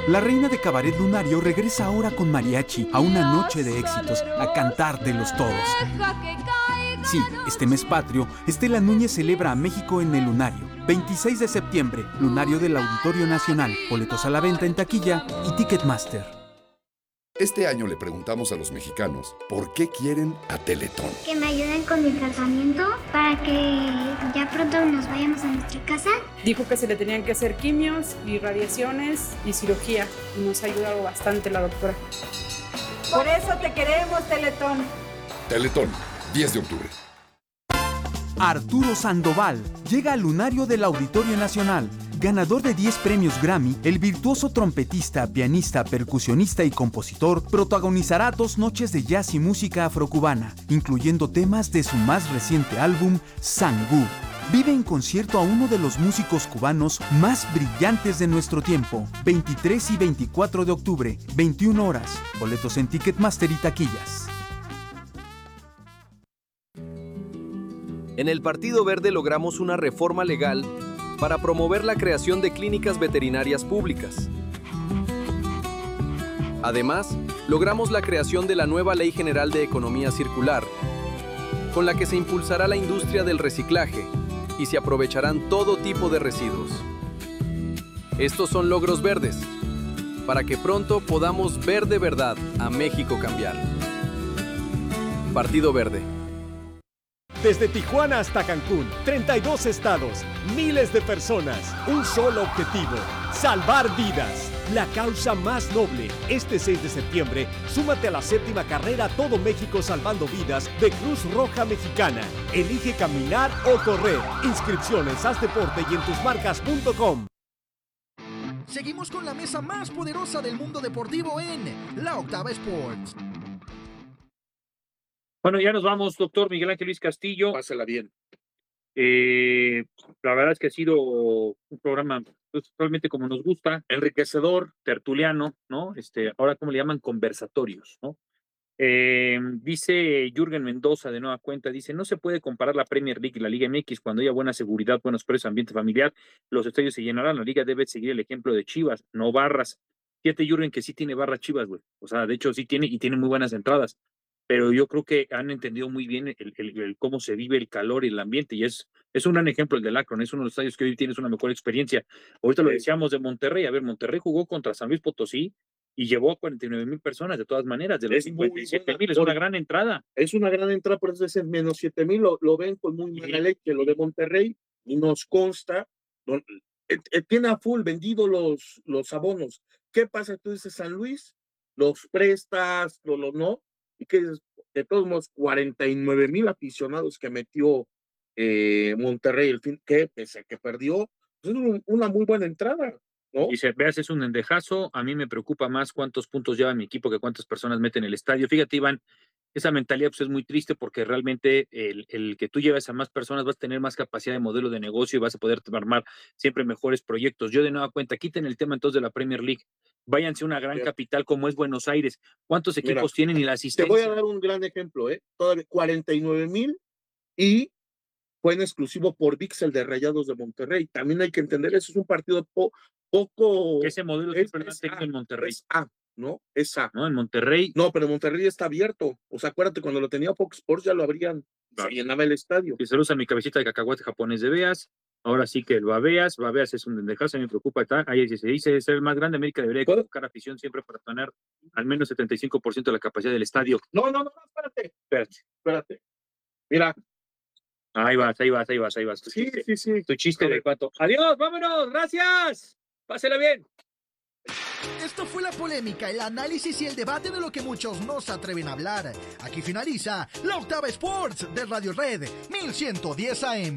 La reina de cabaret lunario regresa ahora con mariachi a una noche de éxitos, a cantártelos todos. Sí, este mes patrio, Estela Núñez celebra a México en el Lunario. 26 de septiembre, Lunario del Auditorio Nacional. Boletos a la venta en taquilla y Ticketmaster. Este año le preguntamos a los mexicanos por qué quieren a Teletón. Que me ayuden con mi tratamiento para que ya pronto nos vayamos a nuestra casa. Dijo que se le tenían que hacer quimios y radiaciones y cirugía y nos ha ayudado bastante la doctora. Por eso te queremos, Teletón. Teletón, 10 de octubre. Arturo Sandoval llega al Lunario del Auditorio Nacional. Ganador de 10 premios Grammy, el virtuoso trompetista, pianista, percusionista y compositor protagonizará 2 noches de jazz y música afrocubana, incluyendo temas de su más reciente álbum, Sangú. Vive en concierto a uno de los músicos cubanos más brillantes de nuestro tiempo. 23 y 24 de octubre, 21 horas. Boletos en Ticketmaster y taquillas. En el Partido Verde logramos una reforma legal para promover la creación de clínicas veterinarias públicas. Además, logramos la creación de la nueva Ley General de Economía Circular, con la que se impulsará la industria del reciclaje y se aprovecharán todo tipo de residuos. Estos son logros verdes, para que pronto podamos ver de verdad a México cambiar. Partido Verde. Desde Tijuana hasta Cancún, 32 estados, miles de personas, un solo objetivo, salvar vidas. La causa más noble. Este 6 de septiembre, súmate a la 7ª carrera Todo México Salvando Vidas de Cruz Roja Mexicana. Elige caminar o correr. Inscripciones, haz deporte y en tusmarcas.com. Seguimos con la mesa más poderosa del mundo deportivo en La Octava Sports. Bueno, ya nos vamos, doctor Miguel Ángel Luis Castillo. Pásala bien. La verdad es que ha sido un programa pues, realmente como nos gusta, enriquecedor, tertuliano, ¿no? Ahora, ¿cómo le llaman? Conversatorios, ¿no? Dice Jürgen Mendoza de nueva cuenta, dice, no se puede comparar la Premier League y la Liga MX cuando haya buena seguridad, buenos precios, ambiente familiar, los estadios se llenarán, la Liga debe seguir el ejemplo de Chivas, no barras. Fíjate, Jürgen, que sí tiene barra Chivas, güey. O sea, de hecho sí tiene y tiene muy buenas entradas. Pero yo creo que han entendido muy bien el cómo se vive el calor y el ambiente, y es un gran ejemplo el del Akron, es uno de los estadios que hoy tienes una mejor experiencia. Ahorita lo decíamos de Monterrey, a ver, Monterrey jugó contra San Luis Potosí y llevó a 49,000 personas, de todas maneras, de los 57,000, es una gran entrada. Es una gran entrada, pero es el menos 7,000, lo ven con muy mala leche, lo de Monterrey, y nos consta, tiene a full vendido los abonos. ¿Qué pasa? Tú dices San Luis, los prestas, no, y que de todos modos 49,000 aficionados que metió Monterrey el fin, que pese a que perdió, pues es una muy buena entrada, ¿no? Y si veas, es un endejazo. A mí me preocupa más cuántos puntos lleva mi equipo que cuántas personas meten en el estadio. Fíjate, Iván, esa mentalidad pues, es muy triste porque realmente el que tú lleves a más personas vas a tener más capacidad de modelo de negocio y vas a poder armar siempre mejores proyectos. Yo de nueva cuenta, quiten el tema entonces de la Premier League. Váyanse a una gran capital como es Buenos Aires. ¿Cuántos equipos tienen y la asistencia? Te voy a dar un gran ejemplo, todavía 49,000 y fue en exclusivo por ViX, el de Rayados de Monterrey. También hay que entender, eso es un partido poco... Ese modelo es en Monterrey. Es A, ¿no? Es A. No, en Monterrey. No, pero Monterrey está abierto. O sea, acuérdate, cuando lo tenía Fox Sports ya lo abrían. Se llenaba el estadio. Y saludos a mi cabecita de cacahuate japonés de Beas. Ahora sí que el Babeas es un dendejazo, me preocupa. Ahí se dice, es el más grande de América, debería colocar afición siempre para tener al menos 75% de la capacidad del estadio. No, espérate. Mira. Ahí vas. Sí. Tu chiste de cuánto. Adiós, vámonos, gracias. Pásela bien. Esto fue la polémica, el análisis y el debate de lo que muchos no se atreven a hablar. Aquí finaliza La Octava Sports de Radio Red 1110 AM.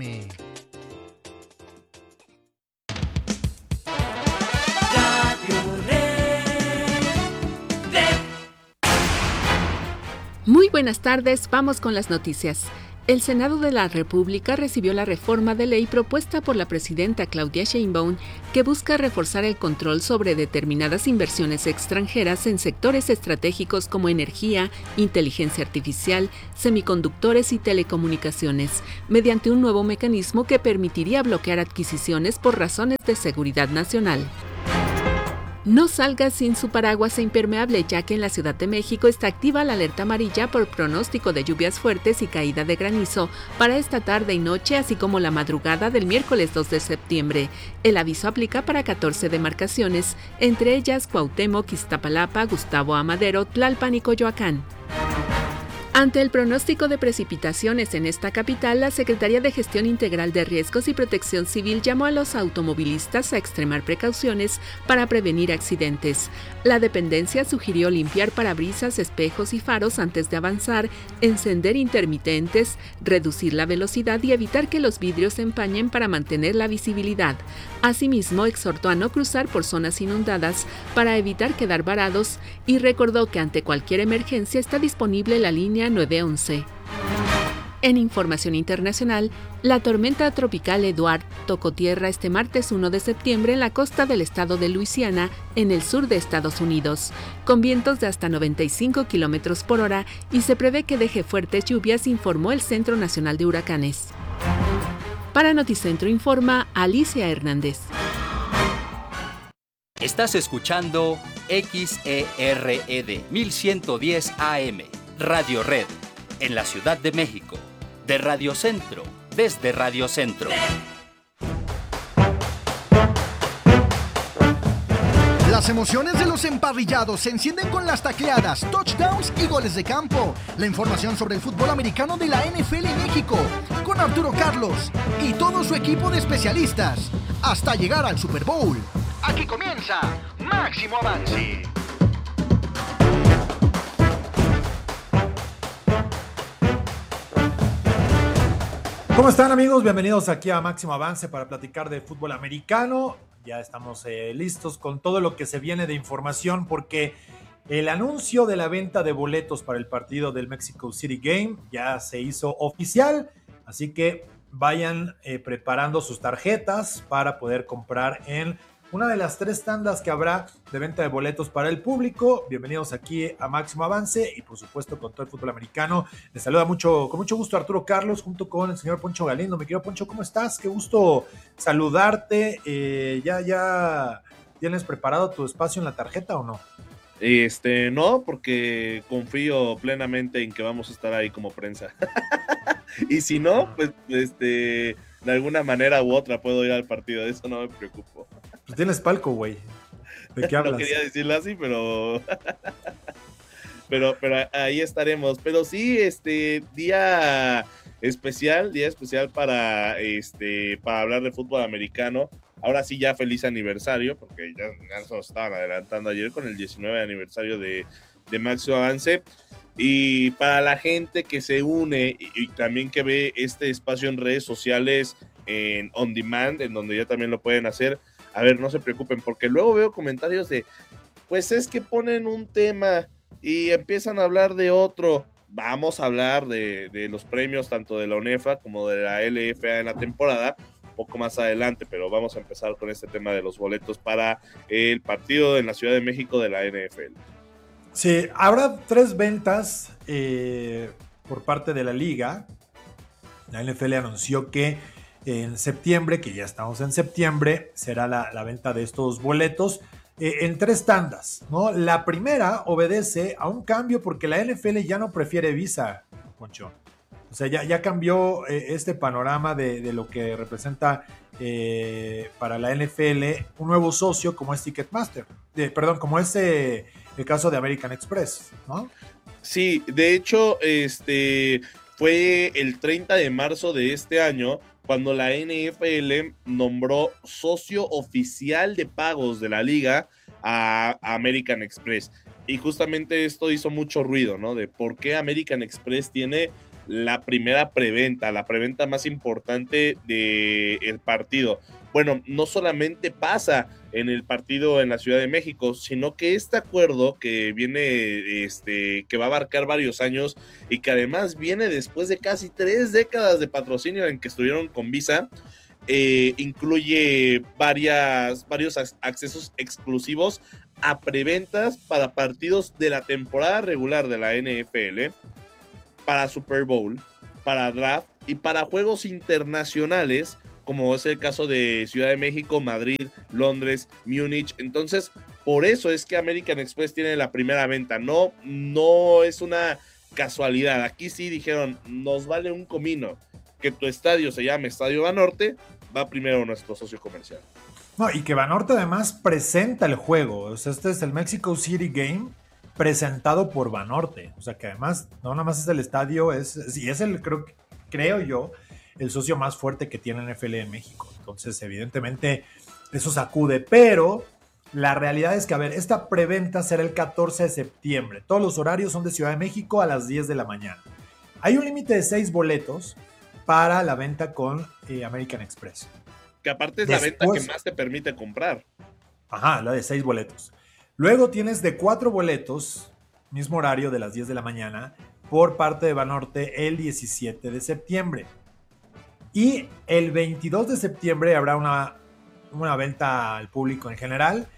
Muy buenas tardes, vamos con las noticias. El Senado de la República recibió la reforma de ley propuesta por la presidenta Claudia Sheinbaum que busca reforzar el control sobre determinadas inversiones extranjeras en sectores estratégicos como energía, inteligencia artificial, semiconductores y telecomunicaciones, mediante un nuevo mecanismo que permitiría bloquear adquisiciones por razones de seguridad nacional. No salga sin su paraguas e impermeable, ya que en la Ciudad de México está activa la alerta amarilla por pronóstico de lluvias fuertes y caída de granizo para esta tarde y noche, así como la madrugada del miércoles 2 de septiembre. El aviso aplica para 14 demarcaciones, entre ellas Cuauhtémoc, Iztapalapa, Gustavo Amadero, Tlalpan y Coyoacán. Ante el pronóstico de precipitaciones en esta capital, la Secretaría de Gestión Integral de Riesgos y Protección Civil llamó a los automovilistas a extremar precauciones para prevenir accidentes. La dependencia sugirió limpiar parabrisas, espejos y faros antes de avanzar, encender intermitentes, reducir la velocidad y evitar que los vidrios se empañen para mantener la visibilidad. Asimismo, exhortó a no cruzar por zonas inundadas para evitar quedar varados y recordó que ante cualquier emergencia está disponible la línea 911. En información internacional, la tormenta tropical Eduard tocó tierra este martes 1 de septiembre en la costa del estado de Luisiana, en el sur de Estados Unidos, con vientos de hasta 95 km por hora y se prevé que deje fuertes lluvias, informó el Centro Nacional de Huracanes. Para Noticentro informa Alicia Hernández. Estás escuchando XERED 1110 AM, Radio Red, en la Ciudad de México, de Radio Centro, desde Radio Centro. Las emociones de los emparrillados se encienden con las tacleadas, touchdowns y goles de campo. La información sobre el fútbol americano de la NFL en México, con Arturo Carlos y todo su equipo de especialistas, hasta llegar al Super Bowl. Aquí comienza Máximo Avance. ¿Cómo están, amigos? Bienvenidos aquí a Máximo Avance para platicar de fútbol americano. Ya estamos listos con todo lo que se viene de información porque el anuncio de la venta de boletos para el partido del Mexico City Game ya se hizo oficial, así que vayan preparando sus tarjetas para poder comprar en una de las 3 tandas que habrá de venta de boletos para el público. Bienvenidos aquí a Máximo Avance y por supuesto con todo el fútbol americano. Les saluda con mucho gusto Arturo Carlos junto con el señor Poncho Galindo. Mi querido Poncho, ¿cómo estás? Qué gusto saludarte. ¿Ya tienes preparado tu espacio en la tarjeta o no? No, porque confío plenamente en que vamos a estar ahí como prensa. Y si no, pues de alguna manera u otra puedo ir al partido, de eso no me preocupo. Pues tienes palco, güey. ¿De qué hablas? No quería decirlo así, pero ahí estaremos. Pero sí, día especial para hablar de fútbol americano. Ahora sí, ya feliz aniversario, porque ya nos estaban adelantando ayer con el 19 aniversario de Máximo Avance. Y para la gente que se une y también que ve este espacio en redes sociales en On Demand, en donde ya también lo pueden hacer, a ver, no se preocupen, porque luego veo comentarios de, pues es que ponen un tema y empiezan a hablar de otro. Vamos a hablar de los premios tanto de la UNEFA como de la LFA en la temporada, un poco más adelante, pero vamos a empezar con este tema de los boletos para el partido en la Ciudad de México de la NFL. Sí, habrá 3 ventas por parte de la liga. La NFL anunció que en septiembre, que ya estamos en septiembre, será la venta de estos boletos en 3 tandas, ¿no? La primera obedece a un cambio porque la NFL ya no prefiere Visa, Poncho. O sea, ya cambió este panorama de lo que representa para la NFL un nuevo socio como es Ticketmaster. Como es el caso de American Express, ¿no? Sí, de hecho, fue el 30 de marzo de este año cuando la NFL nombró socio oficial de pagos de la liga a American Express. Y justamente esto hizo mucho ruido, ¿no? De por qué American Express tiene la primera preventa, la preventa más importante del partido. Bueno, no solamente pasa en el partido en la Ciudad de México, sino que este acuerdo que viene, que va a abarcar varios años y que además viene después de casi 3 décadas de patrocinio en que estuvieron con Visa, incluye varios accesos exclusivos a preventas para partidos de la temporada regular de la NFL, para Super Bowl, para draft y para juegos internacionales como es el caso de Ciudad de México, Madrid, Londres, Múnich. Entonces, por eso es que American Express tiene la primera venta. No es una casualidad. Aquí sí dijeron, nos vale un comino que tu estadio se llame Estadio Banorte, va primero nuestro socio comercial. No, y que Banorte además presenta el juego. O sea, este es el Mexico City Game presentado por Banorte. O sea, que además no nada más es el estadio, es el, creo yo, el socio más fuerte que tiene NFL en México. Entonces, evidentemente, eso sacude. Pero la realidad es que, a ver, esta preventa será el 14 de septiembre. Todos los horarios son de Ciudad de México a las 10 de la mañana. Hay un límite de 6 boletos para la venta con American Express. Que aparte es la venta que más te permite comprar. Ajá, la de 6 boletos. Luego tienes de 4 boletos, mismo horario de las 10 de la mañana, por parte de Banorte el 17 de septiembre. Y el 22 de septiembre habrá una venta al público en general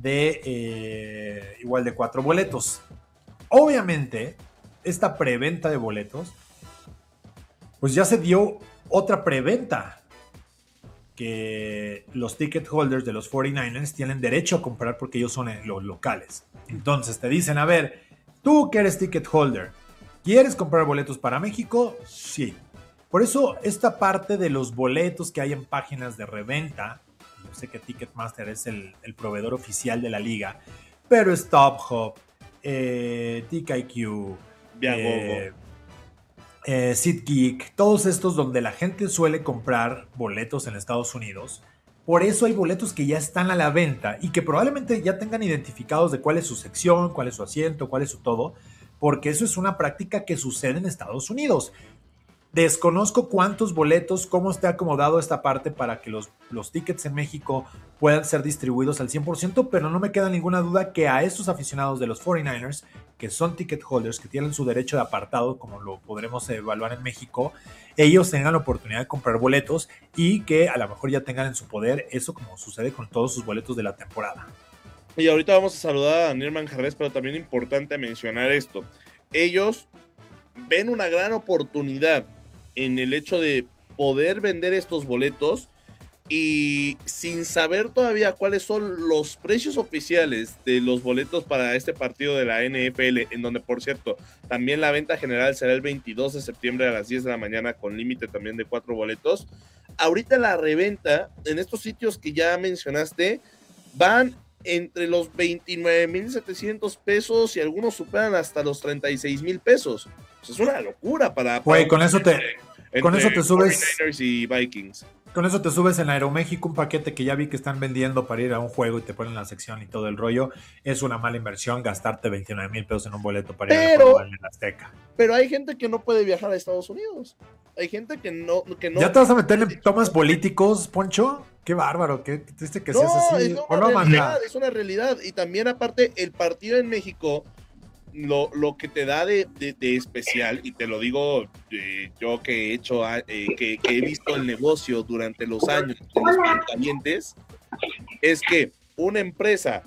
de igual de 4 boletos. Obviamente, esta preventa de boletos, pues ya se dio otra preventa que los ticket holders de los 49ers tienen derecho a comprar porque ellos son los locales. Entonces te dicen, a ver, tú que eres ticket holder, ¿quieres comprar boletos para México? Sí. Por eso esta parte de los boletos que hay en páginas de reventa, yo sé que Ticketmaster es el proveedor oficial de la liga, pero StubHub, TickIQ, SeatGeek, todos estos donde la gente suele comprar boletos en Estados Unidos. Por eso hay boletos que ya están a la venta y que probablemente ya tengan identificados de cuál es su sección, cuál es su asiento, cuál es su todo, porque eso es una práctica que sucede en Estados Unidos. Desconozco cuántos boletos, cómo esté acomodado esta parte para que los tickets en México puedan ser distribuidos al 100%, pero no me queda ninguna duda que a estos aficionados de los 49ers, que son ticket holders, que tienen su derecho de apartado, como lo podremos evaluar en México, ellos tengan la oportunidad de comprar boletos y que a lo mejor ya tengan en su poder eso, como sucede con todos sus boletos de la temporada. Y ahorita vamos a saludar a Daniel Manjarres, pero también es importante mencionar esto. Ellos ven una gran oportunidad en el hecho de poder vender estos boletos y sin saber todavía cuáles son los precios oficiales de los boletos para este partido de la NFL, en donde, por cierto, también la venta general será el 22 de septiembre a las 10 de la mañana con límite también de 4 boletos. Ahorita la reventa en estos sitios que ya mencionaste van entre los 29,700 pesos y algunos superan hasta los 36,000 pesos. Pues es una locura para Güey, con eso te subes 49ers y Vikings. Con eso te subes en Aeroméxico un paquete que ya vi que están vendiendo para ir a un juego y te ponen la sección y todo el rollo. Es una mala inversión gastarte 29,000 pesos en un boleto para ir al juego en el Azteca. Pero hay gente que no puede viajar a Estados Unidos. Hay gente que no. ¿Ya te vas a meter en temas políticos, Poncho? Qué bárbaro, qué triste que seas así. Es una realidad. Y también aparte, el partido en México, lo que te da de especial, y te lo digo yo que he hecho, que he visto el negocio durante los años de los calientes, es que una empresa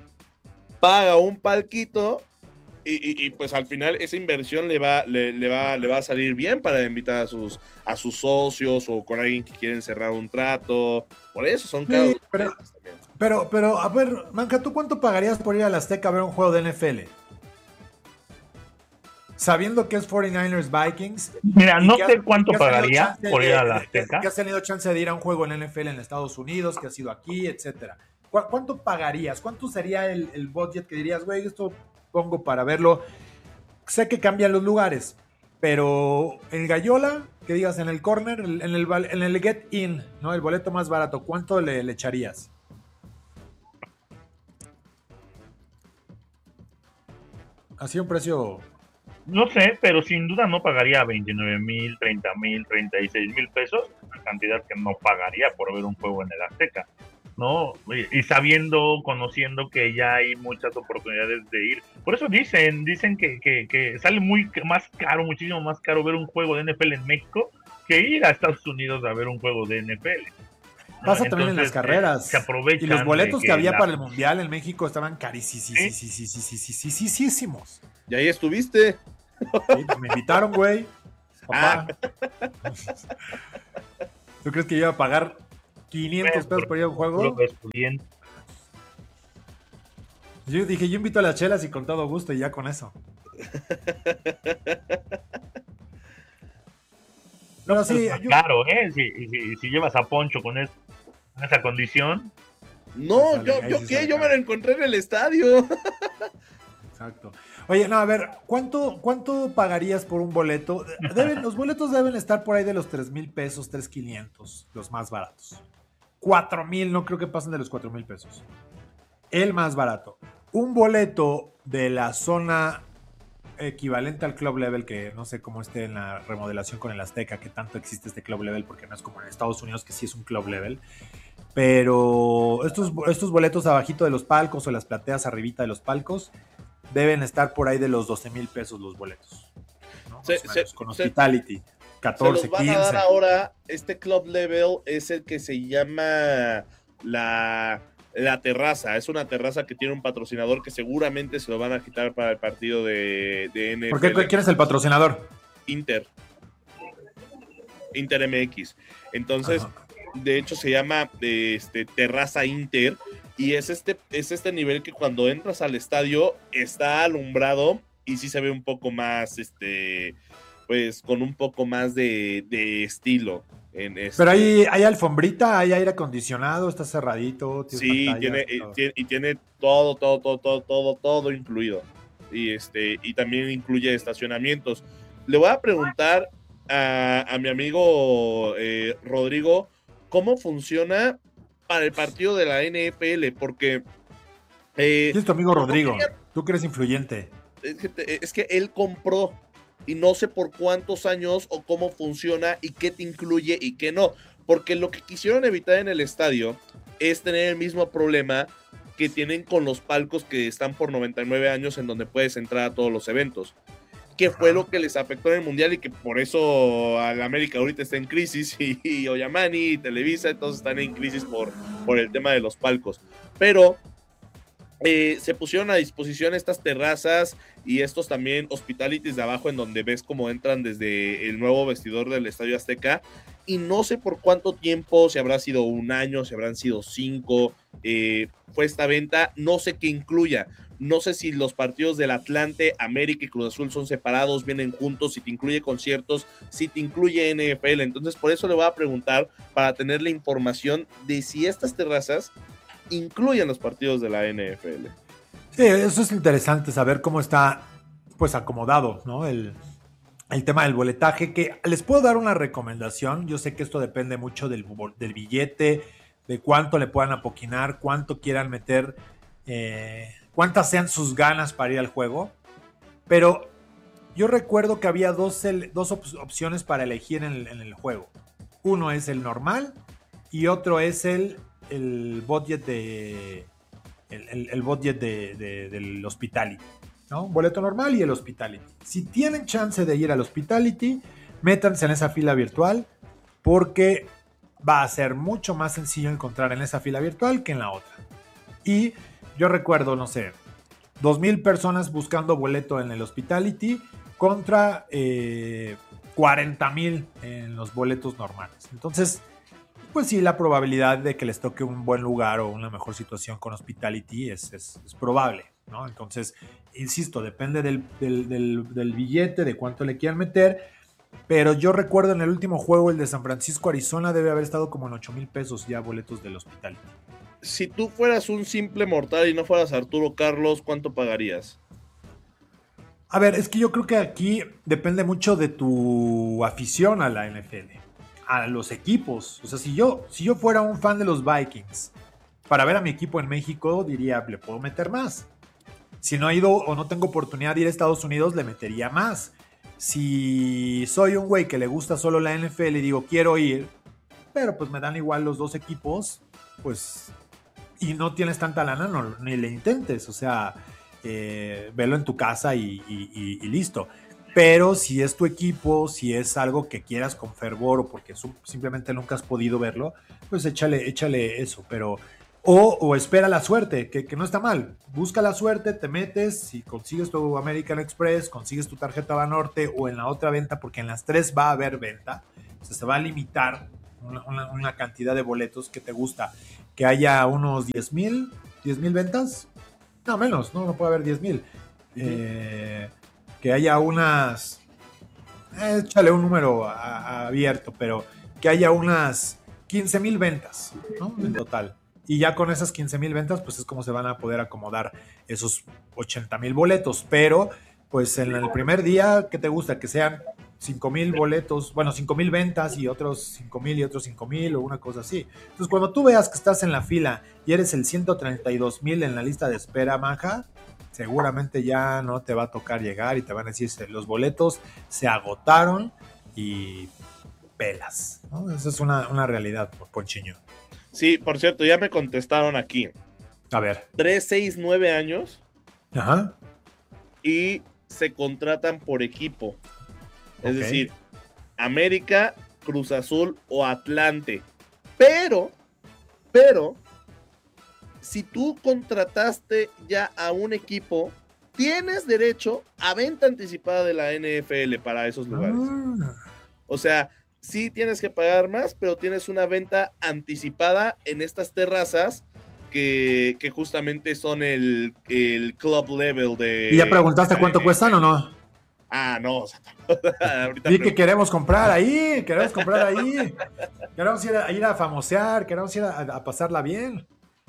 paga un palquito y pues al final esa inversión le va a salir bien para invitar a sus socios o con alguien que quieren cerrar un trato. Por eso son caros. Pero a ver, Manca, ¿tú cuánto pagarías por ir al Azteca a ver un juego de NFL? Sabiendo que es 49ers Vikings. Mira, no sé cuánto pagaría por ir a la Azteca. Que has tenido chance de ir a un juego en NFL en Estados Unidos, que has ido aquí, etcétera. ¿Cuánto pagarías? ¿Cuánto sería el budget que dirías, güey, esto pongo para verlo? Sé que cambian los lugares, pero en Gallola, que digas en el corner, en el Get In, ¿no? El boleto más barato, ¿cuánto le echarías? Así un precio. No sé, pero sin duda no pagaría 29,000, 30,000, 36,000 pesos, una cantidad que no pagaría por ver un juego en el Azteca, ¿no? Y conociendo que ya hay muchas oportunidades de ir. Por eso dicen que sale más caro, muchísimo más caro ver un juego de NFL en México que ir a Estados Unidos a ver un juego de NFL. Pasa también en las carreras. Se aprovechan. Y los boletos que había para el Mundial en México estaban carísimos. Y ahí estuviste. Sí, me invitaron, güey. Papá. ¿Tú crees que yo iba a pagar 500 pesos por ir a un juego? Yo dije, yo invito a las chelas y con todo gusto y ya con eso. No, sí, claro, si llevas a Poncho con esa condición. No, yo me lo encontré en el estadio. Exacto. Oye, no, a ver, ¿cuánto pagarías por un boleto? Los boletos deben estar por ahí de los 3,000 pesos, 3,500, los más baratos. 4,000, no creo que pasen de los 4,000 pesos. El más barato. Un boleto de la zona equivalente al Club Level, que no sé cómo esté en la remodelación con el Azteca, que tanto existe este Club Level, porque no es como en Estados Unidos, que sí es un Club Level. Pero estos boletos abajito de los palcos o las plateas arribita de los palcos deben estar por ahí de los 12,000 pesos los boletos, ¿no? Con Hospitality, 14, se los van 15. a dar ahora. Este Club Level es el que se llama la terraza. Es una terraza que tiene un patrocinador que seguramente se lo van a quitar para el partido de NFL. ¿Por qué? ¿Quién es el patrocinador? Inter MX. Entonces, de hecho se llama Terraza Inter, y es este nivel que cuando entras al estadio está alumbrado y sí se ve un poco más, pues con un poco más de estilo. Pero hay alfombrita, hay aire acondicionado, está cerradito. Sí, tiene todo incluido. Y también incluye estacionamientos. Le voy a preguntar a mi amigo Rodrigo cómo funciona para el partido de la NFL, porque... ¿Quién es tu amigo Rodrigo? Tú que eres influyente. Es que él compró, y no sé por cuántos años o cómo funciona y qué te incluye y qué no, porque lo que quisieron evitar en el estadio es tener el mismo problema que tienen con los palcos que están por 99 años, en donde puedes entrar a todos los eventos, que fue lo que les afectó en el Mundial, y que por eso al América ahorita está en crisis, y Oyamani y Televisa entonces están en crisis por el tema de los palcos. Pero se pusieron a disposición estas terrazas y estos también hospitalities de abajo, en donde ves cómo entran desde el nuevo vestidor del Estadio Azteca, y no sé por cuánto tiempo, si habrá sido 1 año, si habrán sido 5, fue esta venta. No sé qué incluya, no sé si los partidos del Atlante, América y Cruz Azul son separados, vienen juntos, si te incluye conciertos, si te incluye NFL. Entonces por eso le voy a preguntar, para tener la información de si estas terrazas incluyen los partidos de la NFL. Sí, eso es interesante, saber cómo está pues acomodado, ¿no? El tema del boletaje, que les puedo dar una recomendación. Yo sé que esto depende mucho del billete, de cuánto le puedan apoquinar, cuánto quieran meter, cuántas sean sus ganas para ir al juego, pero yo recuerdo que había dos opciones para elegir en el juego. Uno es el normal y otro es el budget del Hospitality, ¿no? Un boleto normal y el Hospitality. Si tienen chance de ir al Hospitality, métanse en esa fila virtual, porque va a ser mucho más sencillo encontrar en esa fila virtual que en la otra. Y yo recuerdo, no sé, 2,000 personas buscando boleto en el Hospitality contra 40,000 en los boletos normales. Entonces, pues sí, la probabilidad de que les toque un buen lugar o una mejor situación con Hospitality es probable, ¿no? Entonces, insisto, depende del billete, de cuánto le quieran meter, pero yo recuerdo en el último juego, el de San Francisco, Arizona, debe haber estado como en 8,000 pesos ya boletos del Hospitality. Si tú fueras un simple mortal y no fueras Arturo Carlos, ¿cuánto pagarías? A ver, es que yo creo que aquí depende mucho de tu afición a la NFL, a los equipos. O sea, si yo fuera un fan de los Vikings, para ver a mi equipo en México, diría, le puedo meter más. Si no he ido o no tengo oportunidad de ir a Estados Unidos, le metería más. Si soy un güey que le gusta solo la NFL y digo, quiero ir, pero pues me dan igual los dos equipos, pues, y no tienes tanta lana, no, ni le intentes. O sea, velo en tu casa y listo. Pero si es tu equipo, si es algo que quieras con fervor o porque simplemente nunca has podido verlo, pues échale eso. Pero o espera la suerte, que no está mal. Busca la suerte, te metes, si consigues tu American Express, consigues tu tarjeta Banorte o en la otra venta, porque en las tres va a haber venta. O sea, se va a limitar una cantidad de boletos que te gusta, que haya unos 10,000 ventas, no menos, no puede haber 10,000, que haya unas, échale un número abierto, pero que haya unas 15,000 ventas, ¿no? En total. Y ya con esas 15,000 ventas, pues es como se van a poder acomodar esos 80,000 boletos. Pero, pues en el primer día, ¿qué te gusta? Que sean 5,000 boletos, bueno, 5,000 ventas y otros 5,000 y otros 5,000 o una cosa así. Entonces, cuando tú veas que estás en la fila y eres el 132,000 en la lista de espera, Maja, seguramente ya no te va a tocar llegar y te van a decir, los boletos se agotaron y pelas, ¿no? Esa es una realidad, Ponchiño. Sí, por cierto, ya me contestaron aquí. A ver. 3, 6, 9 años. Ajá. Y se contratan por equipo. Es decir, América, Cruz Azul o Atlante. Pero, si tú contrataste ya a un equipo, tienes derecho a venta anticipada de la NFL para esos lugares. O sea, sí tienes que pagar más, pero tienes una venta anticipada en estas terrazas que justamente son el club level de... ¿Y ya preguntaste cuánto cuestan o no? Ah, no. O sea, sí, que queremos comprar ahí. Queremos ir a famosear, queremos ir a pasarla bien.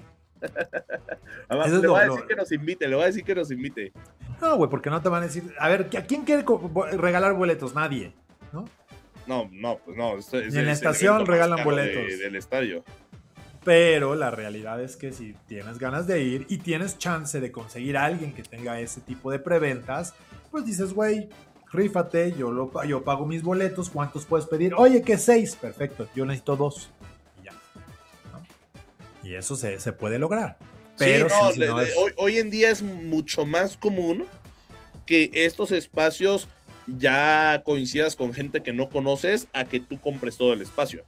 Además, le voy a decir que nos invite. No, güey, porque no te van a decir... A ver, ¿a quién quiere regalar boletos? Nadie, ¿no? No, pues no. Ni en la estación regalan boletos. Del estadio. Pero la realidad es que si tienes ganas de ir y tienes chance de conseguir a alguien que tenga ese tipo de preventas, pues dices, güey, rífate, yo pago mis boletos, ¿cuántos puedes pedir? Oye, que 6, perfecto, yo necesito 2. Y ya, ¿no? Y eso se puede lograr. Pero sí, hoy en día es mucho más común que estos espacios ya coincidas con gente que no conoces a que tú compres todo el espacio.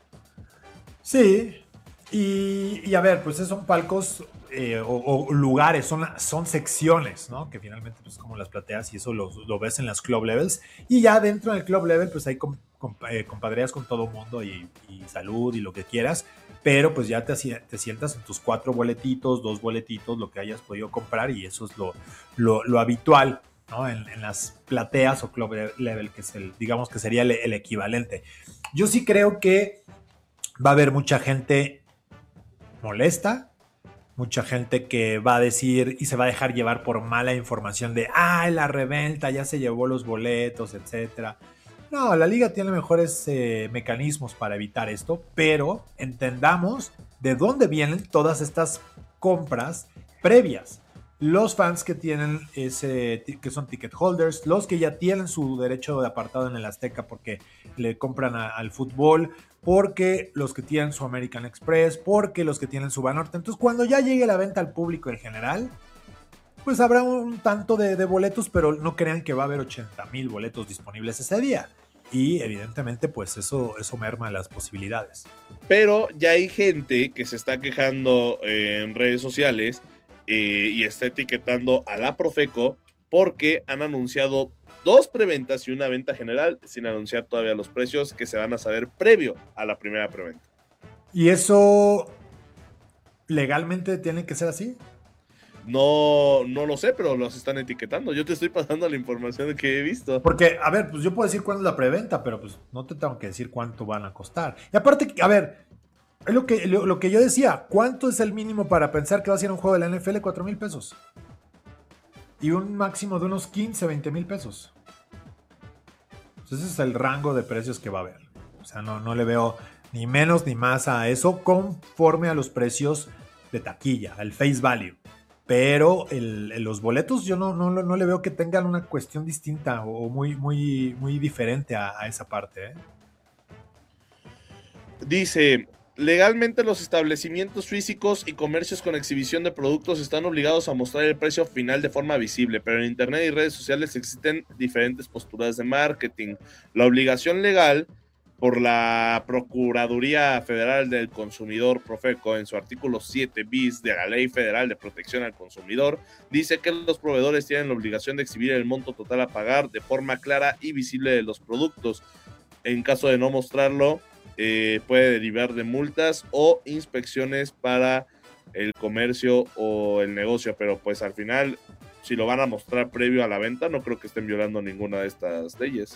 Sí, y a ver, pues son palcos o lugares, son secciones, ¿no? Que finalmente pues como las plateas y eso lo ves en las club levels, y ya dentro del club level pues hay compadreas con todo mundo y salud y lo que quieras, pero pues ya te sientas en tus 4 boletitos, 2 boletitos, lo que hayas podido comprar, y eso es lo habitual, ¿no? En las plateas o club level, que es digamos que sería el equivalente. Yo sí creo que va a haber mucha gente molesta, mucha gente que va a decir y se va a dejar llevar por mala información de la reventa ya se llevó los boletos, etcétera. No, la liga tiene mejores mecanismos para evitar esto, pero entendamos de dónde vienen todas estas compras previas. Los fans que tienen que son ticket holders, los que ya tienen su derecho de apartado en el Azteca porque le compran al fútbol, porque los que tienen su American Express, porque los que tienen su Banorte. Entonces, cuando ya llegue la venta al público en general, pues habrá un tanto de boletos, pero no crean que va a haber 80,000 boletos disponibles ese día. Y evidentemente, pues eso merma las posibilidades. Pero ya hay gente que se está quejando en redes sociales y está etiquetando a la Profeco porque han anunciado 2 preventas y una venta general sin anunciar todavía los precios que se van a saber previo a la primera preventa. ¿Y eso legalmente tiene que ser así? No lo sé, pero los están etiquetando. Yo te estoy pasando la información que he visto. Porque, a ver, pues yo puedo decir cuándo es la preventa, pero pues no te tengo que decir cuánto van a costar. Y aparte, a ver, es lo que yo decía, ¿cuánto es el mínimo para pensar que va a ser un juego de la NFL? 4,000 pesos. Y un máximo de unos 15, 20 mil pesos. Entonces ese es el rango de precios que va a haber. O sea, no le veo ni menos ni más a eso conforme a los precios de taquilla, al face value. Pero los boletos yo no le veo que tengan una cuestión distinta o muy diferente a esa parte, ¿eh? Dice... Legalmente los establecimientos físicos y comercios con exhibición de productos están obligados a mostrar el precio final de forma visible, pero en internet y redes sociales existen diferentes posturas de marketing. La obligación legal por la Procuraduría Federal del Consumidor, Profeco, en su artículo 7 bis de la Ley Federal de Protección al Consumidor, dice que los proveedores tienen la obligación de exhibir el monto total a pagar de forma clara y visible de los productos. En caso de no mostrarlo, puede derivar de multas o inspecciones para el comercio o el negocio, pero pues al final, si lo van a mostrar previo a la venta, no creo que estén violando ninguna de estas leyes.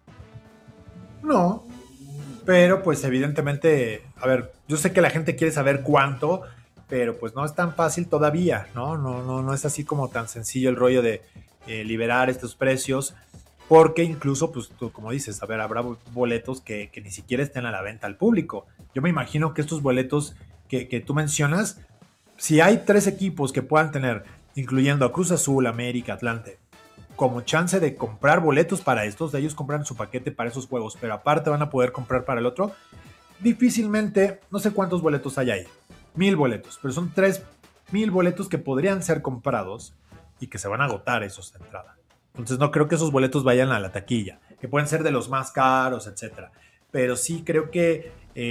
No, pero pues evidentemente, a ver, yo sé que la gente quiere saber cuánto, pero pues no es tan fácil todavía, ¿no? No es así como tan sencillo el rollo de liberar estos precios, porque incluso, pues tú, como dices, a ver, habrá boletos que ni siquiera estén a la venta al público. Yo me imagino que estos boletos que tú mencionas, si hay 3 equipos que puedan tener, incluyendo a Cruz Azul, América, Atlante, como chance de comprar boletos para estos, de ellos compran su paquete para esos juegos, pero aparte van a poder comprar para el otro, difícilmente, no sé cuántos boletos hay ahí, 1000 boletos, pero son 3000 boletos que podrían ser comprados y que se van a agotar esos de entrada. Entonces no creo que esos boletos vayan a la taquilla, que pueden ser de los más caros, etcétera. Pero sí creo que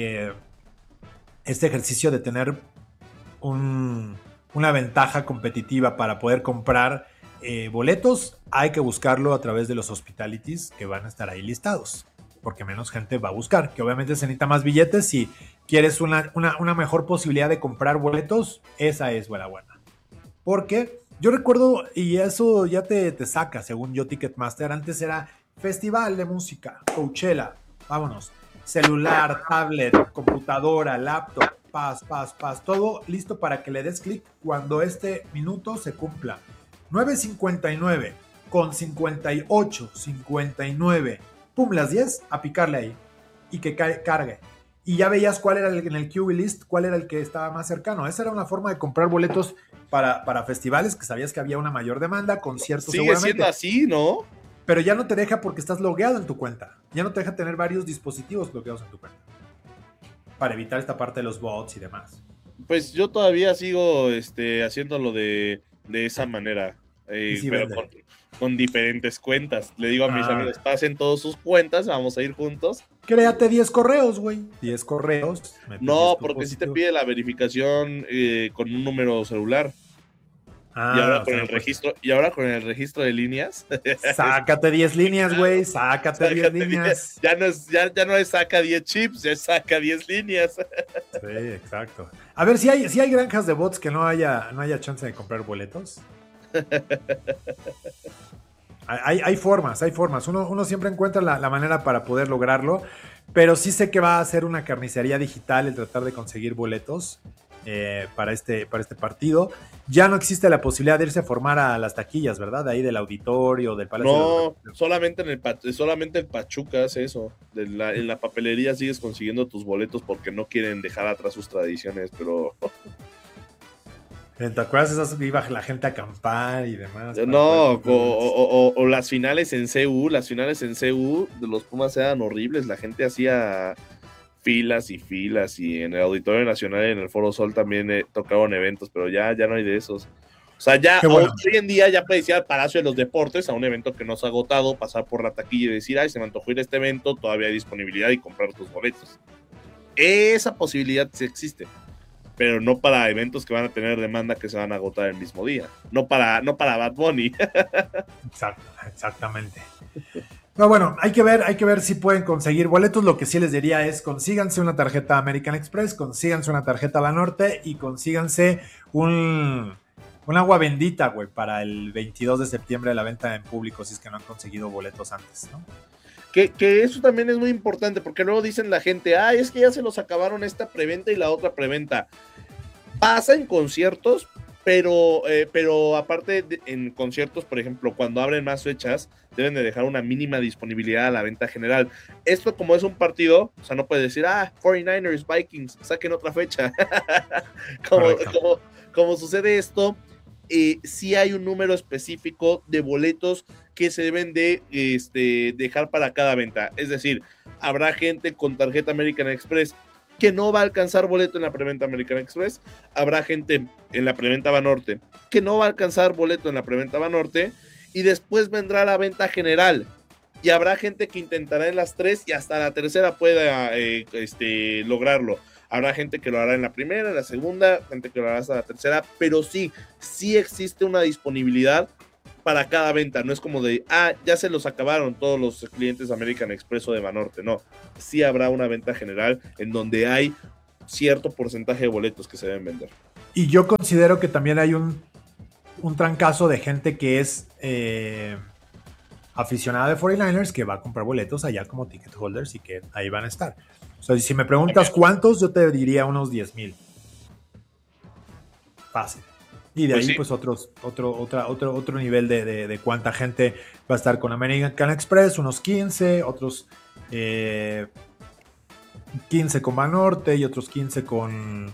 este ejercicio de tener una ventaja competitiva para poder comprar boletos, hay que buscarlo a través de los hospitalities que van a estar ahí listados, porque menos gente va a buscar, que obviamente se necesita más billetes. Si quieres una mejor posibilidad de comprar boletos, esa es buena. Porque yo recuerdo, y eso ya te saca, según yo, Ticketmaster, antes era festival de música, Coachella, vámonos, celular, tablet, computadora, laptop, paz, todo listo para que le des clic cuando este minuto se cumpla. 9:59 con 58:59, pum, las 10, a picarle ahí y que cargue. Y ya veías cuál era en el QB list, cuál era el que estaba más cercano. Esa era una forma de comprar boletos para festivales, que sabías que había una mayor demanda, conciertos seguramente. Sigue siendo así, ¿no? Pero ya no te deja porque estás logueado en tu cuenta. Ya no te deja tener varios dispositivos bloqueados en tu cuenta, para evitar esta parte de los bots y demás. Pues yo todavía sigo haciéndolo de esa manera, sí, pero con diferentes cuentas. Le digo a mis amigos, pasen todas sus cuentas, vamos a ir juntos. Créate 10 correos, güey. 10 correos. No, porque sí te pide la verificación con un número celular. Y ahora con el registro, y ahora con el registro de líneas. Sácate 10 líneas, güey. Sácate 10 líneas. Ya no es saca 10 chips, ya es saca 10 líneas. Sí, exacto. A ver, si hay granjas de bots que no haya chance de comprar boletos. Hay formas. Uno siempre encuentra la manera para poder lograrlo, pero sí sé que va a ser una carnicería digital el tratar de conseguir boletos para este partido. Ya no existe la posibilidad de irse a formar a las taquillas, ¿verdad? De ahí del auditorio, del Palacio. No, solamente el Pachuca hace eso. En la papelería sigues consiguiendo tus boletos porque no quieren dejar atrás sus tradiciones, pero... ¿Te acuerdas esas que iba la gente a acampar y demás? No, o las finales en CU, de los Pumas eran horribles, la gente hacía filas y en el Auditorio Nacional y en el Foro Sol también tocaban eventos, pero ya no hay de esos. O sea, ya hoy en día ya puedes ir al Palacio de los Deportes a un evento que no se ha agotado, pasar por la taquilla y decir, ay, se me antojó ir a este evento, todavía hay disponibilidad y comprar tus boletos. Esa posibilidad sí existe, pero no para eventos que van a tener demanda que se van a agotar el mismo día. No para Bad Bunny. Exactamente. No, bueno, hay que ver si pueden conseguir boletos. Lo que sí les diría es consíganse una tarjeta American Express, consíganse una tarjeta Banorte y consíganse un agua bendita, güey, para el 22 de septiembre de la venta en público, si es que no han conseguido boletos antes, ¿no? Que eso también es muy importante, porque luego dicen la gente, es que ya se los acabaron esta preventa y la otra preventa. Pasa en conciertos, pero aparte en conciertos, por ejemplo, cuando abren más fechas, deben de dejar una mínima disponibilidad a la venta general. Esto, como es un partido, o sea, no puedes decir, 49ers, Vikings, saquen otra fecha. como sucede esto, sí hay un número específico de boletos que se deben de dejar para cada venta. Es decir, habrá gente con tarjeta American Express que no va a alcanzar boleto en la preventa American Express. Habrá gente en la preventa Banorte que no va a alcanzar boleto en la preventa Banorte, y después vendrá la venta general. Y habrá gente que intentará en las 3 y hasta la tercera pueda lograrlo. Habrá gente que lo hará en la primera, en la segunda, gente que lo hará hasta la tercera, pero sí existe una disponibilidad para cada venta, no es como de, ya se los acabaron todos los clientes de American Express o de Banorte, no. Sí habrá una venta general en donde hay cierto porcentaje de boletos que se deben vender. Y yo considero que también hay un trancazo de gente que es aficionada de 49ers que va a comprar boletos allá como ticket holders y que ahí van a estar. O sea, si me preguntas cuántos, yo te diría unos 10,000. Fácil. Y de Pues ahí, sí. pues, otro nivel de cuánta gente va a estar con American Express, unos 15, otros 15 con Banorte y otros 15 con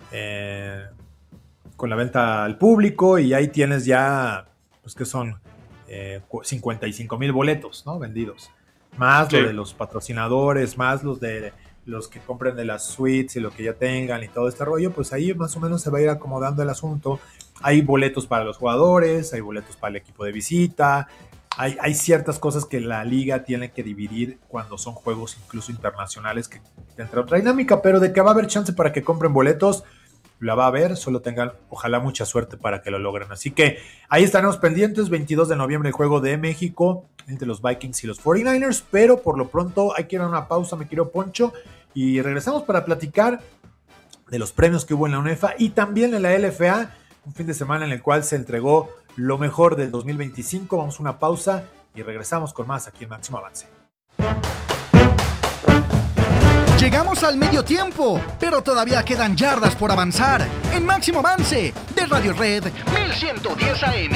la venta al público, y ahí tienes ya, pues que son 55,000 boletos, ¿no? Vendidos. Más lo de los patrocinadores, más los de los que compren de las suites y lo que ya tengan y todo este rollo, pues ahí más o menos se va a ir acomodando el asunto. Hay boletos para los jugadores, hay boletos para el equipo de visita, hay ciertas cosas que la liga tiene que dividir cuando son juegos incluso internacionales que entra otra dinámica, pero de que va a haber chance para que compren boletos, la va a haber, solo tengan ojalá mucha suerte para que lo logren. Así que ahí estaremos pendientes, 22 de noviembre el juego de México entre los Vikings y los 49ers, pero por lo pronto hay que ir a una pausa, me quiero Poncho, y regresamos para platicar de los premios que hubo en la UEFA y también en la LFA, un fin de semana en el cual se entregó lo mejor del 2025. Vamos a una pausa y regresamos con más aquí en Máximo Avance. Llegamos al medio tiempo, pero todavía quedan yardas por avanzar. En Máximo Avance, de Radio Red 1110 AM.